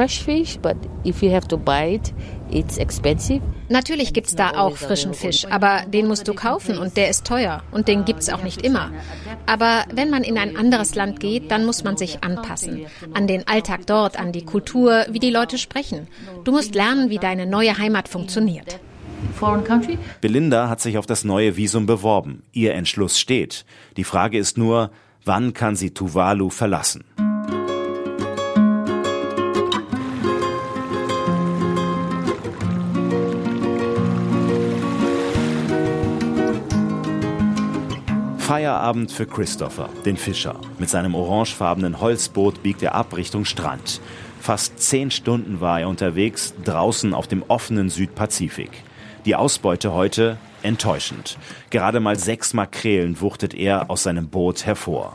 Natürlich gibt's da auch frischen Fisch, aber den musst du kaufen und der ist teuer und den gibt's auch nicht immer. Aber wenn man in ein anderes Land geht, dann muss man sich anpassen. An den Alltag dort, an die Kultur, wie die Leute sprechen. Du musst lernen, wie deine neue Heimat funktioniert. Belinda hat sich auf das neue Visum beworben. Ihr Entschluss steht. Die Frage ist nur, wann kann sie Tuvalu verlassen? Feierabend für Christopher, den Fischer. Mit seinem orangefarbenen Holzboot biegt er ab Richtung Strand. Fast 10 Stunden war er unterwegs, draußen auf dem offenen Südpazifik. Die Ausbeute heute enttäuschend. Gerade mal 6 Makrelen wuchtet er aus seinem Boot hervor.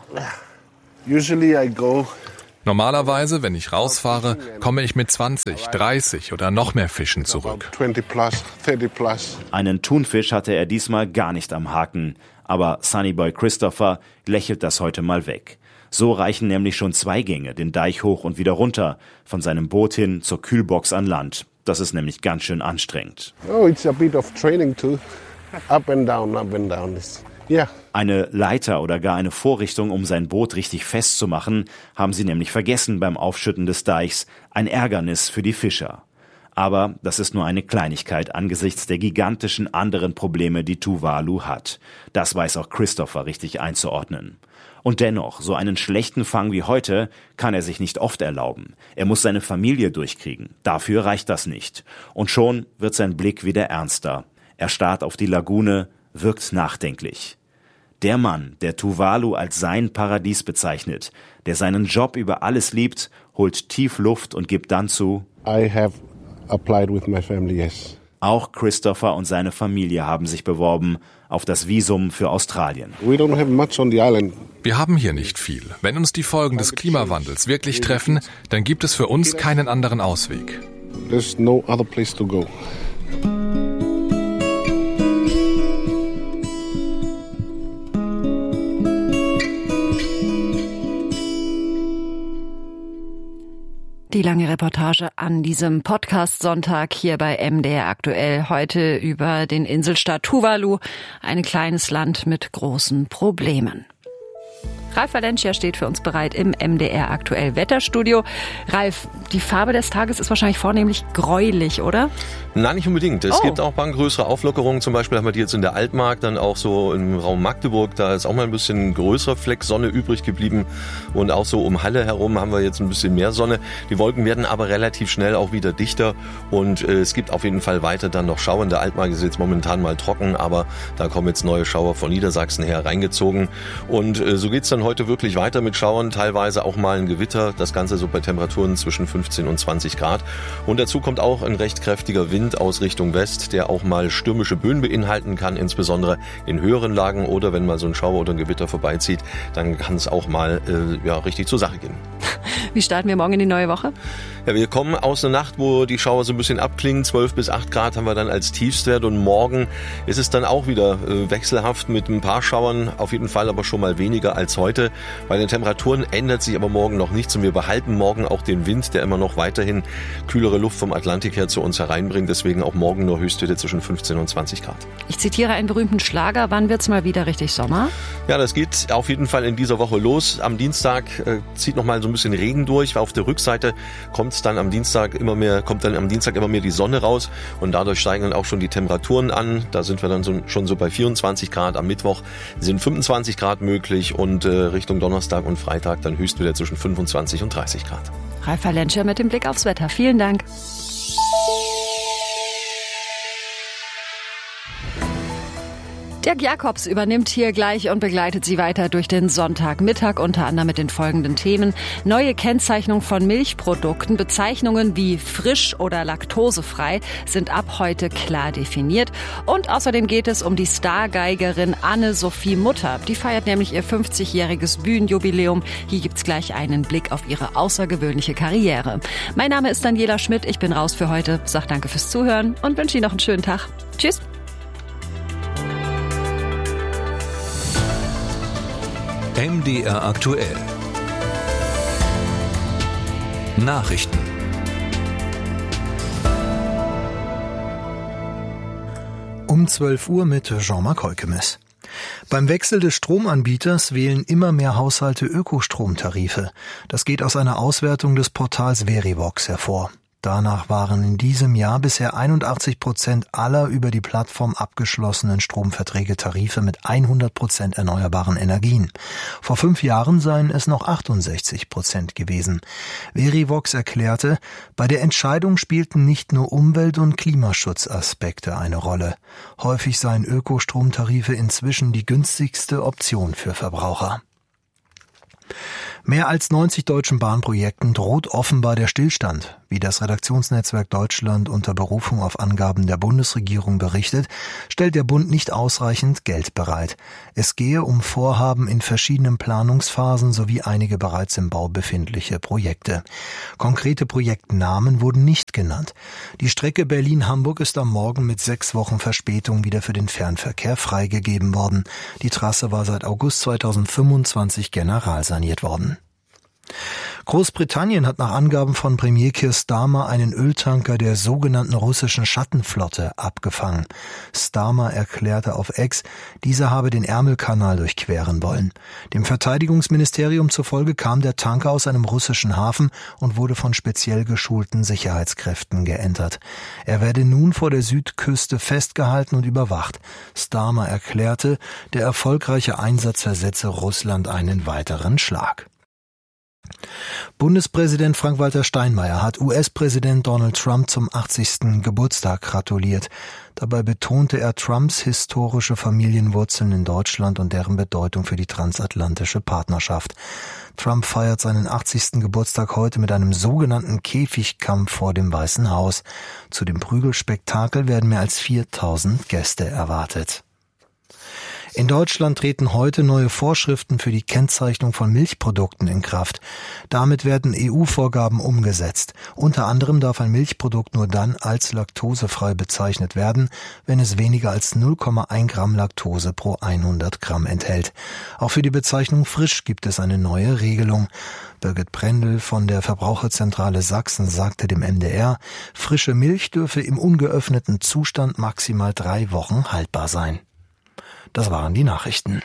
Normalerweise, wenn ich rausfahre, komme ich mit 20, 30 oder noch mehr Fischen zurück. Einen Thunfisch hatte er diesmal gar nicht am Haken. Aber Sunnyboy Christopher lächelt das heute mal weg. So reichen nämlich schon 2 Gänge den Deich hoch und wieder runter, von seinem Boot hin zur Kühlbox an Land. Das ist nämlich ganz schön anstrengend. It's a bit of training too. Up and down, up and down. Yeah. Eine Leiter oder gar eine Vorrichtung, um sein Boot richtig festzumachen, haben sie nämlich vergessen beim Aufschütten des Deichs. Ein Ärgernis für die Fischer. Aber das ist nur eine Kleinigkeit angesichts der gigantischen anderen Probleme, die Tuvalu hat. Das weiß auch Christopher richtig einzuordnen. Und dennoch, so einen schlechten Fang wie heute kann er sich nicht oft erlauben. Er muss seine Familie durchkriegen. Dafür reicht das nicht. Und schon wird sein Blick wieder ernster. Er starrt auf die Lagune, wirkt nachdenklich. Der Mann, der Tuvalu als sein Paradies bezeichnet, der seinen Job über alles liebt, holt tief Luft und gibt dann zu: I have applied with my family, yes. Auch Christopher und seine Familie haben sich beworben auf das Visum für Australien. Wir haben hier nicht viel. Wenn uns die Folgen des Klimawandels wirklich treffen, dann gibt es für uns keinen anderen Ausweg. There's no other place to go. Die lange Reportage an diesem Podcast-Sonntag hier bei MDR aktuell. Heute über den Inselstaat Tuvalu, ein kleines Land mit großen Problemen. Ralf Valencia steht für uns bereit im MDR aktuell Wetterstudio. Ralf, die Farbe des Tages ist wahrscheinlich vornehmlich gräulich, oder? Nein, nicht unbedingt. Es gibt auch ein paar größere Auflockerungen. Zum Beispiel haben wir die jetzt in der Altmark, dann auch so im Raum Magdeburg. Da ist auch mal ein bisschen größerer Fleck Sonne übrig geblieben. Und auch so um Halle herum haben wir jetzt ein bisschen mehr Sonne. Die Wolken werden aber relativ schnell auch wieder dichter. Und es gibt auf jeden Fall weiter dann noch Schauer. In der Altmark ist jetzt momentan mal trocken, aber da kommen jetzt neue Schauer von Niedersachsen her reingezogen. Und so geht's dann heute wirklich weiter mit Schauern, teilweise auch mal ein Gewitter. Das Ganze so bei Temperaturen zwischen 15 und 20 Grad. Und dazu kommt auch ein recht kräftiger Wind aus Richtung West, der auch mal stürmische Böen beinhalten kann, insbesondere in höheren Lagen, oder wenn mal so ein Schauer oder ein Gewitter vorbeizieht, dann kann es auch mal richtig zur Sache gehen. Wie starten wir morgen in die neue Woche? Ja, wir kommen aus einer Nacht, wo die Schauer so ein bisschen abklingen. 12 bis 8 Grad haben wir dann als Tiefstwert, und morgen ist es dann auch wieder wechselhaft mit ein paar Schauern, auf jeden Fall aber schon mal weniger als heute. Bei den Temperaturen ändert sich aber morgen noch nichts, und wir behalten morgen auch den Wind, der immer noch weiterhin kühlere Luft vom Atlantik her zu uns hereinbringt. Deswegen auch morgen nur Höchstwerte zwischen 15 und 20 Grad. Ich zitiere einen berühmten Schlager. Wann wird's mal wieder richtig Sommer? Ja, das geht auf jeden Fall in dieser Woche los. Am Dienstag zieht noch mal so ein bisschen Regen durch. Auf der Rückseite kommt dann am Dienstag immer mehr die Sonne raus, und dadurch steigen dann auch schon die Temperaturen an. Da sind wir dann schon so bei 24 Grad. Am Mittwoch sind 25 Grad möglich, und Richtung Donnerstag und Freitag dann Höchstwerte zwischen 25 und 30 Grad. Ralf Valencia mit dem Blick aufs Wetter. Vielen Dank. Dirk Jacobs übernimmt hier gleich und begleitet Sie weiter durch den Sonntagmittag, unter anderem mit den folgenden Themen: Neue Kennzeichnung von Milchprodukten, Bezeichnungen wie frisch oder laktosefrei sind ab heute klar definiert, und außerdem geht es um die Stargeigerin Anne-Sophie Mutter. Die feiert nämlich ihr 50-jähriges Bühnenjubiläum. Hier gibt's gleich einen Blick auf ihre außergewöhnliche Karriere. Mein Name ist Daniela Schmidt, ich bin raus für heute, sag danke fürs Zuhören und wünsche Ihnen noch einen schönen Tag. Tschüss. MDR aktuell. Nachrichten. Um 12 Uhr mit Jean-Marc Heukemes. Beim Wechsel des Stromanbieters wählen immer mehr Haushalte Ökostromtarife. Das geht aus einer Auswertung des Portals Verivox hervor. Danach waren in diesem Jahr bisher 81% aller über die Plattform abgeschlossenen Stromverträge Tarife mit 100% erneuerbaren Energien. Vor 5 Jahren seien es noch 68% gewesen. Verivox erklärte, bei der Entscheidung spielten nicht nur Umwelt- und Klimaschutzaspekte eine Rolle. Häufig seien Ökostromtarife inzwischen die günstigste Option für Verbraucher. Mehr als 90 deutschen Bahnprojekten droht offenbar der Stillstand. Wie das Redaktionsnetzwerk Deutschland unter Berufung auf Angaben der Bundesregierung berichtet, stellt der Bund nicht ausreichend Geld bereit. Es gehe um Vorhaben in verschiedenen Planungsphasen sowie einige bereits im Bau befindliche Projekte. Konkrete Projektnamen wurden nicht genannt. Die Strecke Berlin-Hamburg ist am Morgen mit 6 Wochen Verspätung wieder für den Fernverkehr freigegeben worden. Die Trasse war seit August 2025 generalsaniert worden. Großbritannien hat nach Angaben von Premier Keir Starmer einen Öltanker der sogenannten russischen Schattenflotte abgefangen. Starmer erklärte auf X, dieser habe den Ärmelkanal durchqueren wollen. Dem Verteidigungsministerium zufolge kam der Tanker aus einem russischen Hafen und wurde von speziell geschulten Sicherheitskräften geentert. Er werde nun vor der Südküste festgehalten und überwacht. Starmer erklärte, der erfolgreiche Einsatz versetze Russland einen weiteren Schlag. Bundespräsident Frank-Walter Steinmeier hat US-Präsident Donald Trump zum 80. Geburtstag gratuliert. Dabei betonte er Trumps historische Familienwurzeln in Deutschland und deren Bedeutung für die transatlantische Partnerschaft. Trump feiert seinen 80. Geburtstag heute mit einem sogenannten Käfigkampf vor dem Weißen Haus. Zu dem Prügelspektakel werden mehr als 4000 Gäste erwartet. In Deutschland treten heute neue Vorschriften für die Kennzeichnung von Milchprodukten in Kraft. Damit werden EU-Vorgaben umgesetzt. Unter anderem darf ein Milchprodukt nur dann als laktosefrei bezeichnet werden, wenn es weniger als 0,1 Gramm Laktose pro 100 Gramm enthält. Auch für die Bezeichnung frisch gibt es eine neue Regelung. Birgit Brendel von der Verbraucherzentrale Sachsen sagte dem MDR, frische Milch dürfe im ungeöffneten Zustand maximal 3 Wochen haltbar sein. Das waren die Nachrichten.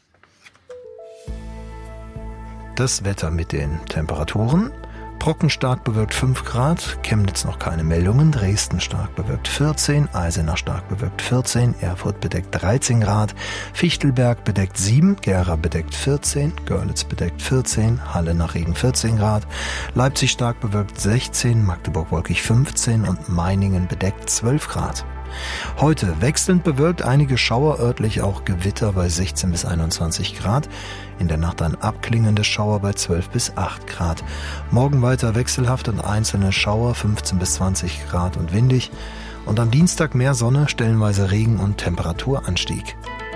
Das Wetter mit den Temperaturen. Brocken stark bewölkt 5 Grad, Chemnitz noch keine Meldungen, Dresden stark bewölkt 14, Eisenach stark bewölkt 14, Erfurt bedeckt 13 Grad, Fichtelberg bedeckt 7, Gera bedeckt 14, Görlitz bedeckt 14, Halle nach Regen 14 Grad, Leipzig stark bewölkt 16, Magdeburg wolkig 15 und Meiningen bedeckt 12 Grad. Heute wechselnd bewölkt, einige Schauer, örtlich auch Gewitter bei 16 bis 21 Grad. In der Nacht dann abklingende Schauer bei 12 bis 8 Grad. Morgen weiter wechselhaft und einzelne Schauer 15 bis 20 Grad und windig. Und am Dienstag mehr Sonne, stellenweise Regen und Temperaturanstieg.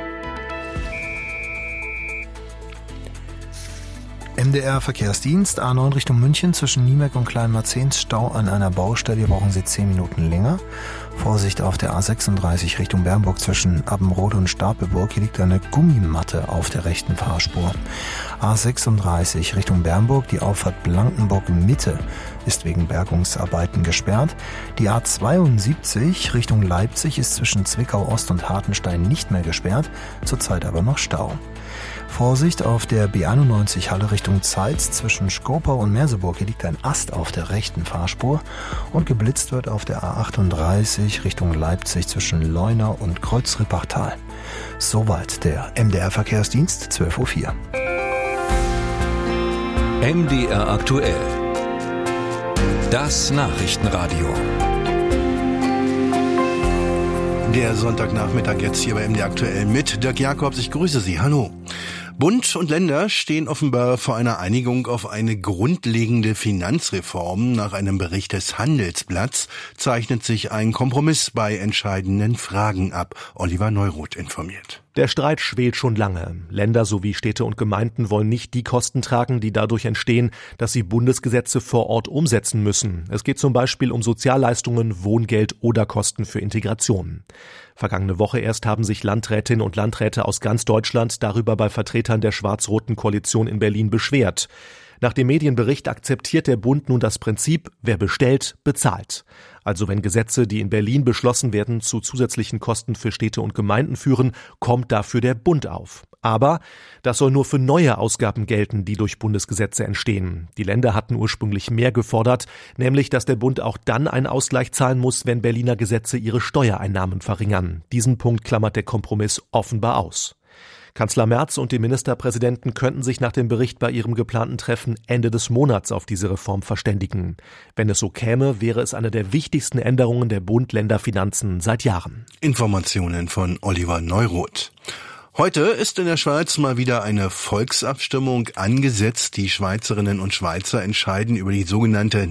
MDR Verkehrsdienst, A9 Richtung München zwischen Niemek und Kleinmarzens, Stau an einer Baustelle, brauchen Sie 10 Minuten länger. Vorsicht auf der A36 Richtung Bernburg zwischen Abbenrode und Stapelburg, hier liegt eine Gummimatte auf der rechten Fahrspur. A36 Richtung Bernburg, die Auffahrt Blankenburg Mitte ist wegen Bergungsarbeiten gesperrt. Die A72 Richtung Leipzig ist zwischen Zwickau Ost und Hartenstein nicht mehr gesperrt, zurzeit aber noch Stau. Vorsicht auf der B91 Halle Richtung Zeitz zwischen Skopau und Merseburg. Hier liegt ein Ast auf der rechten Fahrspur und geblitzt wird auf der A38 Richtung Leipzig zwischen Leuna und Kreuzrippachtal. Soweit der MDR Verkehrsdienst, 12:04 Uhr. MDR aktuell. Das Nachrichtenradio. Der Sonntagnachmittag jetzt hier bei MDR aktuell mit Dirk Jakobs. Ich grüße Sie. Hallo. Bund und Länder stehen offenbar vor einer Einigung auf eine grundlegende Finanzreform. Nach einem Bericht des Handelsblatts zeichnet sich ein Kompromiss bei entscheidenden Fragen ab. Oliver Neuroth informiert. Der Streit schwelt schon lange. Länder sowie Städte und Gemeinden wollen nicht die Kosten tragen, die dadurch entstehen, dass sie Bundesgesetze vor Ort umsetzen müssen. Es geht zum Beispiel um Sozialleistungen, Wohngeld oder Kosten für Integration. Vergangene Woche erst haben sich Landrätinnen und Landräte aus ganz Deutschland darüber bei Vertretern der schwarz-roten Koalition in Berlin beschwert. Nach dem Medienbericht akzeptiert der Bund nun das Prinzip, wer bestellt, bezahlt. Also wenn Gesetze, die in Berlin beschlossen werden, zu zusätzlichen Kosten für Städte und Gemeinden führen, kommt dafür der Bund auf. Aber das soll nur für neue Ausgaben gelten, die durch Bundesgesetze entstehen. Die Länder hatten ursprünglich mehr gefordert, nämlich dass der Bund auch dann einen Ausgleich zahlen muss, wenn Berliner Gesetze ihre Steuereinnahmen verringern. Diesen Punkt klammert der Kompromiss offenbar aus. Kanzler Merz und die Ministerpräsidenten könnten sich nach dem Bericht bei ihrem geplanten Treffen Ende des Monats auf diese Reform verständigen. Wenn es so käme, wäre es eine der wichtigsten Änderungen der Bund-Länder-Finanzen seit Jahren. Informationen von Oliver Neuroth. Heute ist in der Schweiz mal wieder eine Volksabstimmung angesetzt. Die Schweizerinnen und Schweizer entscheiden über die sogenannte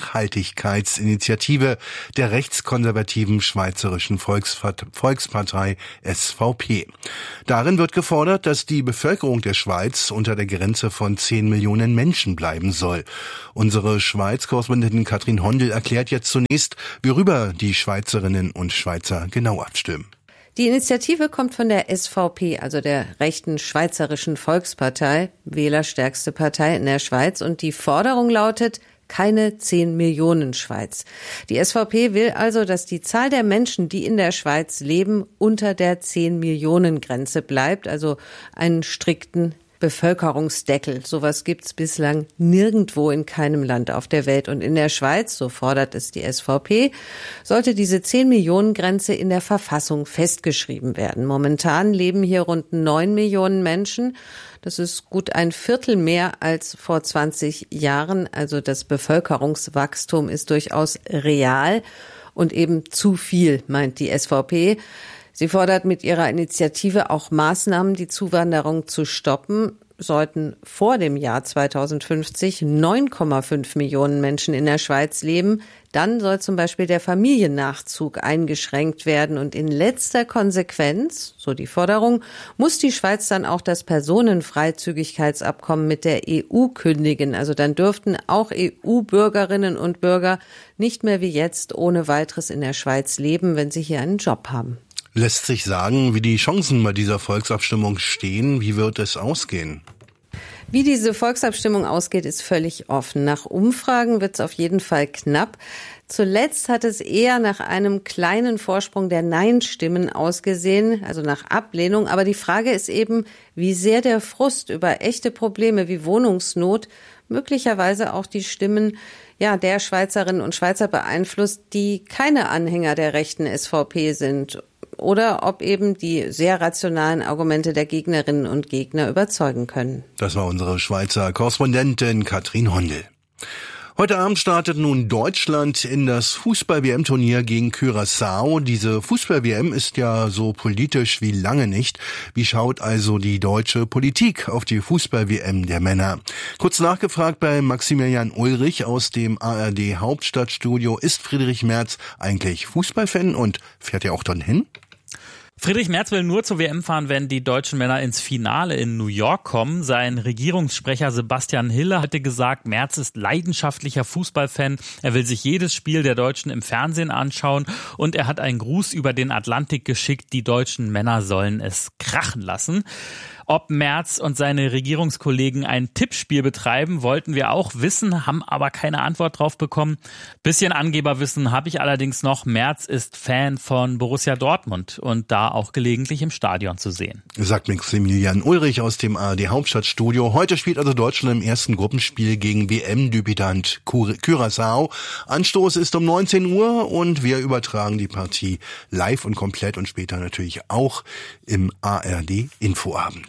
Nachhaltigkeitsinitiative der rechtskonservativen Schweizerischen Volkspartei SVP. Darin wird gefordert, dass die Bevölkerung der Schweiz unter der Grenze von 10 Millionen Menschen bleiben soll. Unsere Schweiz-Korrespondentin Katrin Hondel erklärt jetzt zunächst, worüber die Schweizerinnen und Schweizer genau abstimmen. Die Initiative kommt von der SVP, also der rechten Schweizerischen Volkspartei, wählerstärkste Partei in der Schweiz. Und die Forderung lautet, keine 10 Millionen Schweiz. Die SVP will also, dass die Zahl der Menschen, die in der Schweiz leben, unter der 10 Millionen Grenze bleibt, also einen strikten Bevölkerungsdeckel. Sowas gibt's bislang nirgendwo in keinem Land auf der Welt. Und in der Schweiz, so fordert es die SVP, sollte diese 10-Millionen-Grenze in der Verfassung festgeschrieben werden. Momentan leben hier rund 9 Millionen Menschen. Das ist gut ein Viertel mehr als vor 20 Jahren. Also das Bevölkerungswachstum ist durchaus real und eben zu viel, meint die SVP. Sie fordert mit ihrer Initiative auch Maßnahmen, die Zuwanderung zu stoppen. Sollten vor dem Jahr 2050 9,5 Millionen Menschen in der Schweiz leben, dann soll zum Beispiel der Familiennachzug eingeschränkt werden. Und in letzter Konsequenz, so die Forderung, muss die Schweiz dann auch das Personenfreizügigkeitsabkommen mit der EU kündigen. Also dann dürften auch EU-Bürgerinnen und Bürger nicht mehr wie jetzt ohne weiteres in der Schweiz leben, wenn sie hier einen Job haben. Lässt sich sagen, wie die Chancen bei dieser Volksabstimmung stehen? Wie wird es ausgehen? Wie diese Volksabstimmung ausgeht, ist völlig offen. Nach Umfragen wird es auf jeden Fall knapp. Zuletzt hat es eher nach einem kleinen Vorsprung der Nein-Stimmen ausgesehen, also nach Ablehnung. Aber die Frage ist eben, wie sehr der Frust über echte Probleme wie Wohnungsnot möglicherweise auch die Stimmen der Schweizerinnen und Schweizer beeinflusst, die keine Anhänger der rechten SVP sind. Oder ob eben die sehr rationalen Argumente der Gegnerinnen und Gegner überzeugen können. Das war unsere Schweizer Korrespondentin Katrin Hondel. Heute Abend startet nun Deutschland in das Fußball-WM-Turnier gegen Curaçao. Diese Fußball-WM ist ja so politisch wie lange nicht. Wie schaut also die deutsche Politik auf die Fußball-WM der Männer? Kurz nachgefragt bei Maximilian Ulrich aus dem ARD Hauptstadtstudio. Ist Friedrich Merz eigentlich Fußballfan und fährt er auch dann hin? Friedrich Merz will nur zur WM fahren, wenn die deutschen Männer ins Finale in New York kommen. Sein Regierungssprecher Sebastian Hille hatte gesagt, Merz ist leidenschaftlicher Fußballfan. Er will sich jedes Spiel der Deutschen im Fernsehen anschauen und er hat einen Gruß über den Atlantik geschickt. Die deutschen Männer sollen es krachen lassen. Ob Merz und seine Regierungskollegen ein Tippspiel betreiben, wollten wir auch wissen, haben aber keine Antwort drauf bekommen. Bisschen Angeberwissen habe ich allerdings noch. Merz ist Fan von Borussia Dortmund und da auch gelegentlich im Stadion zu sehen. Sagt Maximilian Ulrich aus dem ARD Hauptstadtstudio. Heute spielt also Deutschland im ersten Gruppenspiel gegen WM-Debütant Curaçao. Anstoß ist um 19 Uhr und wir übertragen die Partie live und komplett und später natürlich auch im ARD Infoabend.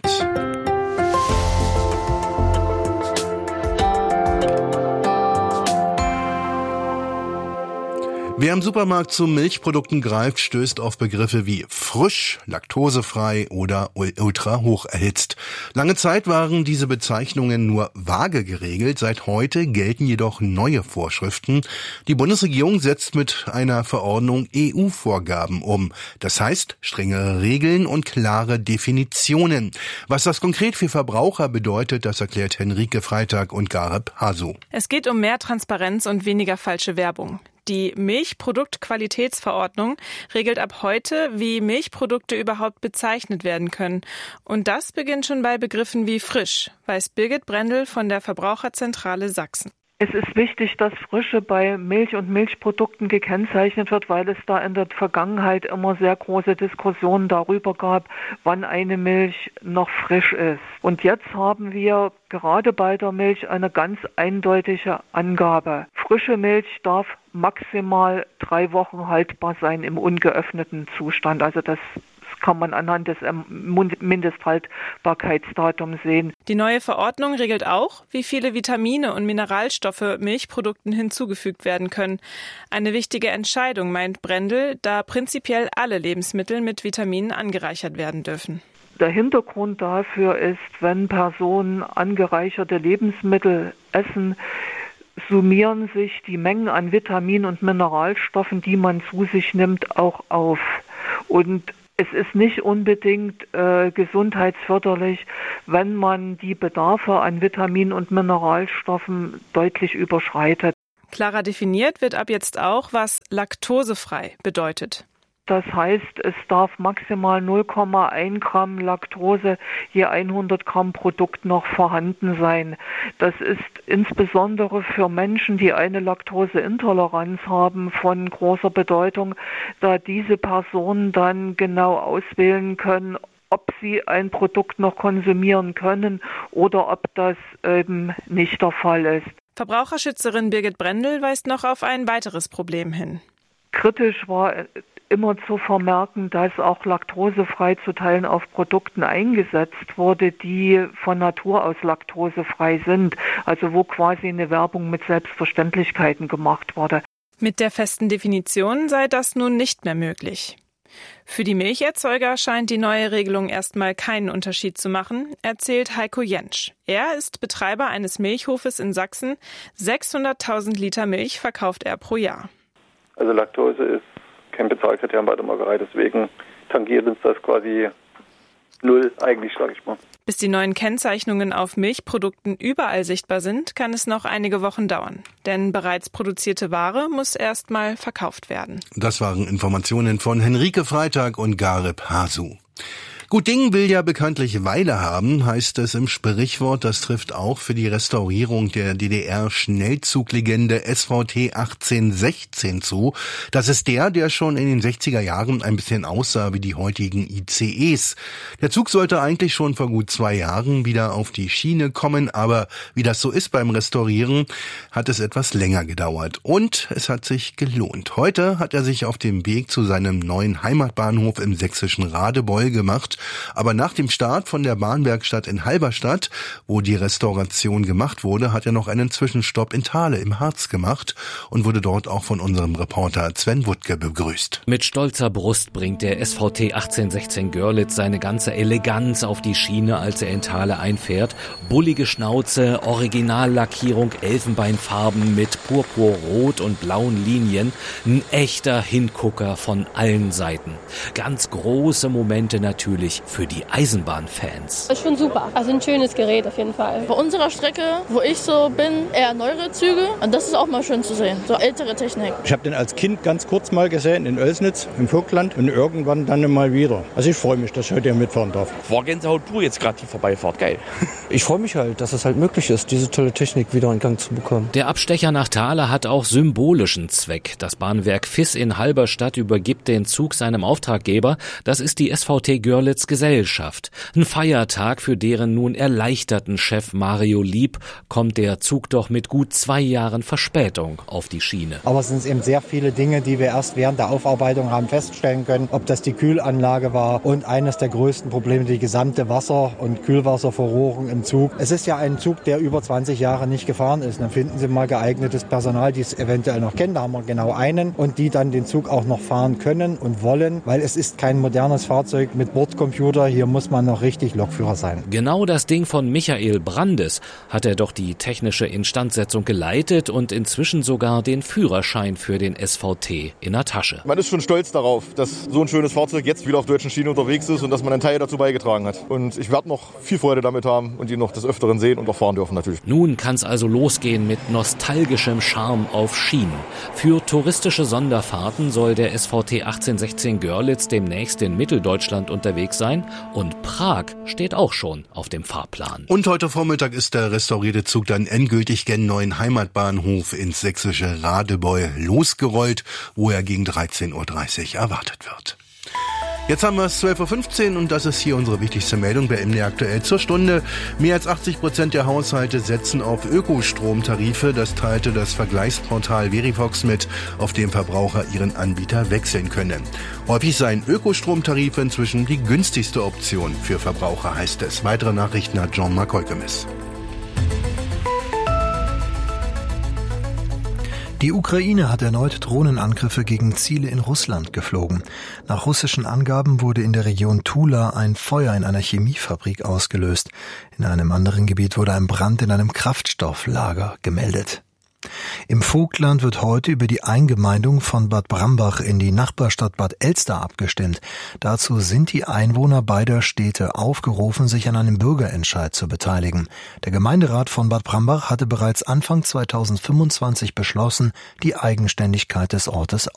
Wer im Supermarkt zu Milchprodukten greift, stößt auf Begriffe wie frisch, laktosefrei oder ultra hoch erhitzt. Lange Zeit waren diese Bezeichnungen nur vage geregelt. Seit heute gelten jedoch neue Vorschriften. Die Bundesregierung setzt mit einer Verordnung EU-Vorgaben um. Das heißt, strengere Regeln und klare Definitionen. Was das konkret für Verbraucher bedeutet, das erklärt Henrike Freitag und Gareb Hasu. Es geht um mehr Transparenz und weniger falsche Werbung. Die Milchproduktqualitätsverordnung regelt ab heute, wie Milchprodukte überhaupt bezeichnet werden können. Und das beginnt schon bei Begriffen wie frisch, weiß Birgit Brendel von der Verbraucherzentrale Sachsen. Es ist wichtig, dass Frische bei Milch und Milchprodukten gekennzeichnet wird, weil es da in der Vergangenheit immer sehr große Diskussionen darüber gab, wann eine Milch noch frisch ist. Und jetzt haben wir gerade bei der Milch eine ganz eindeutige Angabe. Frische Milch darf maximal 3 Wochen haltbar sein im ungeöffneten Zustand. Also das kann man anhand des Mindesthaltbarkeitsdatums sehen. Die neue Verordnung regelt auch, wie viele Vitamine und Mineralstoffe Milchprodukten hinzugefügt werden können. Eine wichtige Entscheidung, meint Brendel, da prinzipiell alle Lebensmittel mit Vitaminen angereichert werden dürfen. Der Hintergrund dafür ist, wenn Personen angereicherte Lebensmittel essen, summieren sich die Mengen an Vitaminen und Mineralstoffen, die man zu sich nimmt, auch auf. Und es ist nicht unbedingt gesundheitsförderlich, wenn man die Bedarfe an Vitaminen und Mineralstoffen deutlich überschreitet. Klarer definiert wird ab jetzt auch, was laktosefrei bedeutet. Das heißt, es darf maximal 0,1 Gramm Laktose je 100 Gramm Produkt noch vorhanden sein. Das ist insbesondere für Menschen, die eine Laktoseintoleranz haben, von großer Bedeutung, da diese Personen dann genau auswählen können, ob sie ein Produkt noch konsumieren können oder ob das eben nicht der Fall ist. Verbraucherschützerin Birgit Brendel weist noch auf ein weiteres Problem hin. Kritisch war immer zu vermerken, dass auch laktosefrei zu Teilen auf Produkten eingesetzt wurde, die von Natur aus laktosefrei sind, also wo quasi eine Werbung mit Selbstverständlichkeiten gemacht wurde. Mit der festen Definition sei das nun nicht mehr möglich. Für die Milcherzeuger scheint die neue Regelung erstmal keinen Unterschied zu machen, erzählt Heiko Jentsch. Er ist Betreiber eines Milchhofes in Sachsen. 600.000 Liter Milch verkauft er pro Jahr. Also Laktose ist kein Bezahlkriterium bei der Molkerei, deswegen tangiert uns das quasi null eigentlich, sage ich mal. Bis die neuen Kennzeichnungen auf Milchprodukten überall sichtbar sind, kann es noch einige Wochen dauern. Denn bereits produzierte Ware muss erst mal verkauft werden. Das waren Informationen von Henrike Freitag und Gareb Hasu. Gut Ding will ja bekanntlich Weile haben, heißt es im Sprichwort. Das trifft auch für die Restaurierung der DDR-Schnellzuglegende SVT 1816 zu. Das ist der schon in den 60er Jahren ein bisschen aussah wie die heutigen ICEs. Der Zug sollte eigentlich schon vor gut 2 Jahren wieder auf die Schiene kommen, aber wie das so ist beim Restaurieren, hat es etwas länger gedauert. Und es hat sich gelohnt. Heute hat er sich auf dem Weg zu seinem neuen Heimatbahnhof im sächsischen Radebeul gemacht. Aber nach dem Start von der Bahnwerkstatt in Halberstadt, wo die Restauration gemacht wurde, hat er noch einen Zwischenstopp in Thale im Harz gemacht und wurde dort auch von unserem Reporter Sven Wuttke begrüßt. Mit stolzer Brust bringt der SVT 1816 Görlitz seine ganze Eleganz auf die Schiene, als er in Thale einfährt. Bullige Schnauze, Originallackierung, Elfenbeinfarben mit purpurrot und blauen Linien. Ein echter Hingucker von allen Seiten. Ganz große Momente natürlich für die Eisenbahnfans. Das ist schon super. Also ein schönes Gerät auf jeden Fall. Bei unserer Strecke, wo ich so bin, eher neuere Züge. Und das ist auch mal schön zu sehen. So ältere Technik. Ich habe den als Kind ganz kurz mal gesehen in Oelsnitz im Vogtland und irgendwann dann mal wieder. Also ich freue mich, dass ich heute hier mitfahren darf. War Gänsehaut pur jetzt gerade die Vorbeifahrt. Geil. Ich freue mich halt, dass es halt möglich ist, diese tolle Technik wieder in Gang zu bekommen. Der Abstecher nach Thale hat auch symbolischen Zweck. Das Bahnwerk Viss in Halberstadt übergibt den Zug seinem Auftraggeber. Das ist die SVT Görlitz wird's Gesellschaft. Ein Feiertag, für deren nun erleichterten Chef Mario Lieb kommt der Zug doch mit gut 2 Jahren Verspätung auf die Schiene. Aber es sind eben sehr viele Dinge, die wir erst während der Aufarbeitung haben feststellen können, ob das die Kühlanlage war und eines der größten Probleme, die gesamte Wasser- und Kühlwasserverrohrung im Zug. Es ist ja ein Zug, der über 20 Jahre nicht gefahren ist. Dann finden Sie mal geeignetes Personal, die es eventuell noch kennen. Da haben wir genau einen und die dann den Zug auch noch fahren können und wollen, weil es ist kein modernes Fahrzeug mit Bordcomputer. Hier muss man noch richtig Lokführer sein. Genau das Ding von Michael Brandes hat er doch die technische Instandsetzung geleitet und inzwischen sogar den Führerschein für den SVT in der Tasche. Man ist schon stolz darauf, dass so ein schönes Fahrzeug jetzt wieder auf deutschen Schienen unterwegs ist und dass man einen Teil dazu beigetragen hat. Und ich werde noch viel Freude damit haben und ihn noch des Öfteren sehen und auch fahren dürfen natürlich. Nun kann's also losgehen mit nostalgischem Charme auf Schienen. Für touristische Sonderfahrten soll der SVT 1816 Görlitz demnächst in Mitteldeutschland unterwegs sein und Prag steht auch schon auf dem Fahrplan. Und heute Vormittag ist der restaurierte Zug dann endgültig gen neuen Heimatbahnhof ins sächsische Radebeul losgerollt, wo er gegen 13.30 Uhr erwartet wird. Jetzt haben wir es 12.15 Uhr und das ist hier unsere wichtigste Meldung bei MDR aktuell zur Stunde. Mehr als 80% der Haushalte setzen auf Ökostromtarife. Das teilte das Vergleichsportal Verivox mit, auf dem Verbraucher ihren Anbieter wechseln können. Häufig seien Ökostromtarife inzwischen die günstigste Option für Verbraucher, heißt es. Weitere Nachrichten hat Jean-Marc Holkemis. Die Ukraine hat erneut Drohnenangriffe gegen Ziele in Russland geflogen. Nach russischen Angaben wurde in der Region Tula ein Feuer in einer Chemiefabrik ausgelöst. In einem anderen Gebiet wurde ein Brand in einem Kraftstofflager gemeldet. Im Vogtland wird heute über die Eingemeindung von Bad Brambach in die Nachbarstadt Bad Elster abgestimmt. Dazu sind die Einwohner beider Städte aufgerufen, sich an einem Bürgerentscheid zu beteiligen. Der Gemeinderat von Bad Brambach hatte bereits Anfang 2025 beschlossen, die Eigenständigkeit des Ortes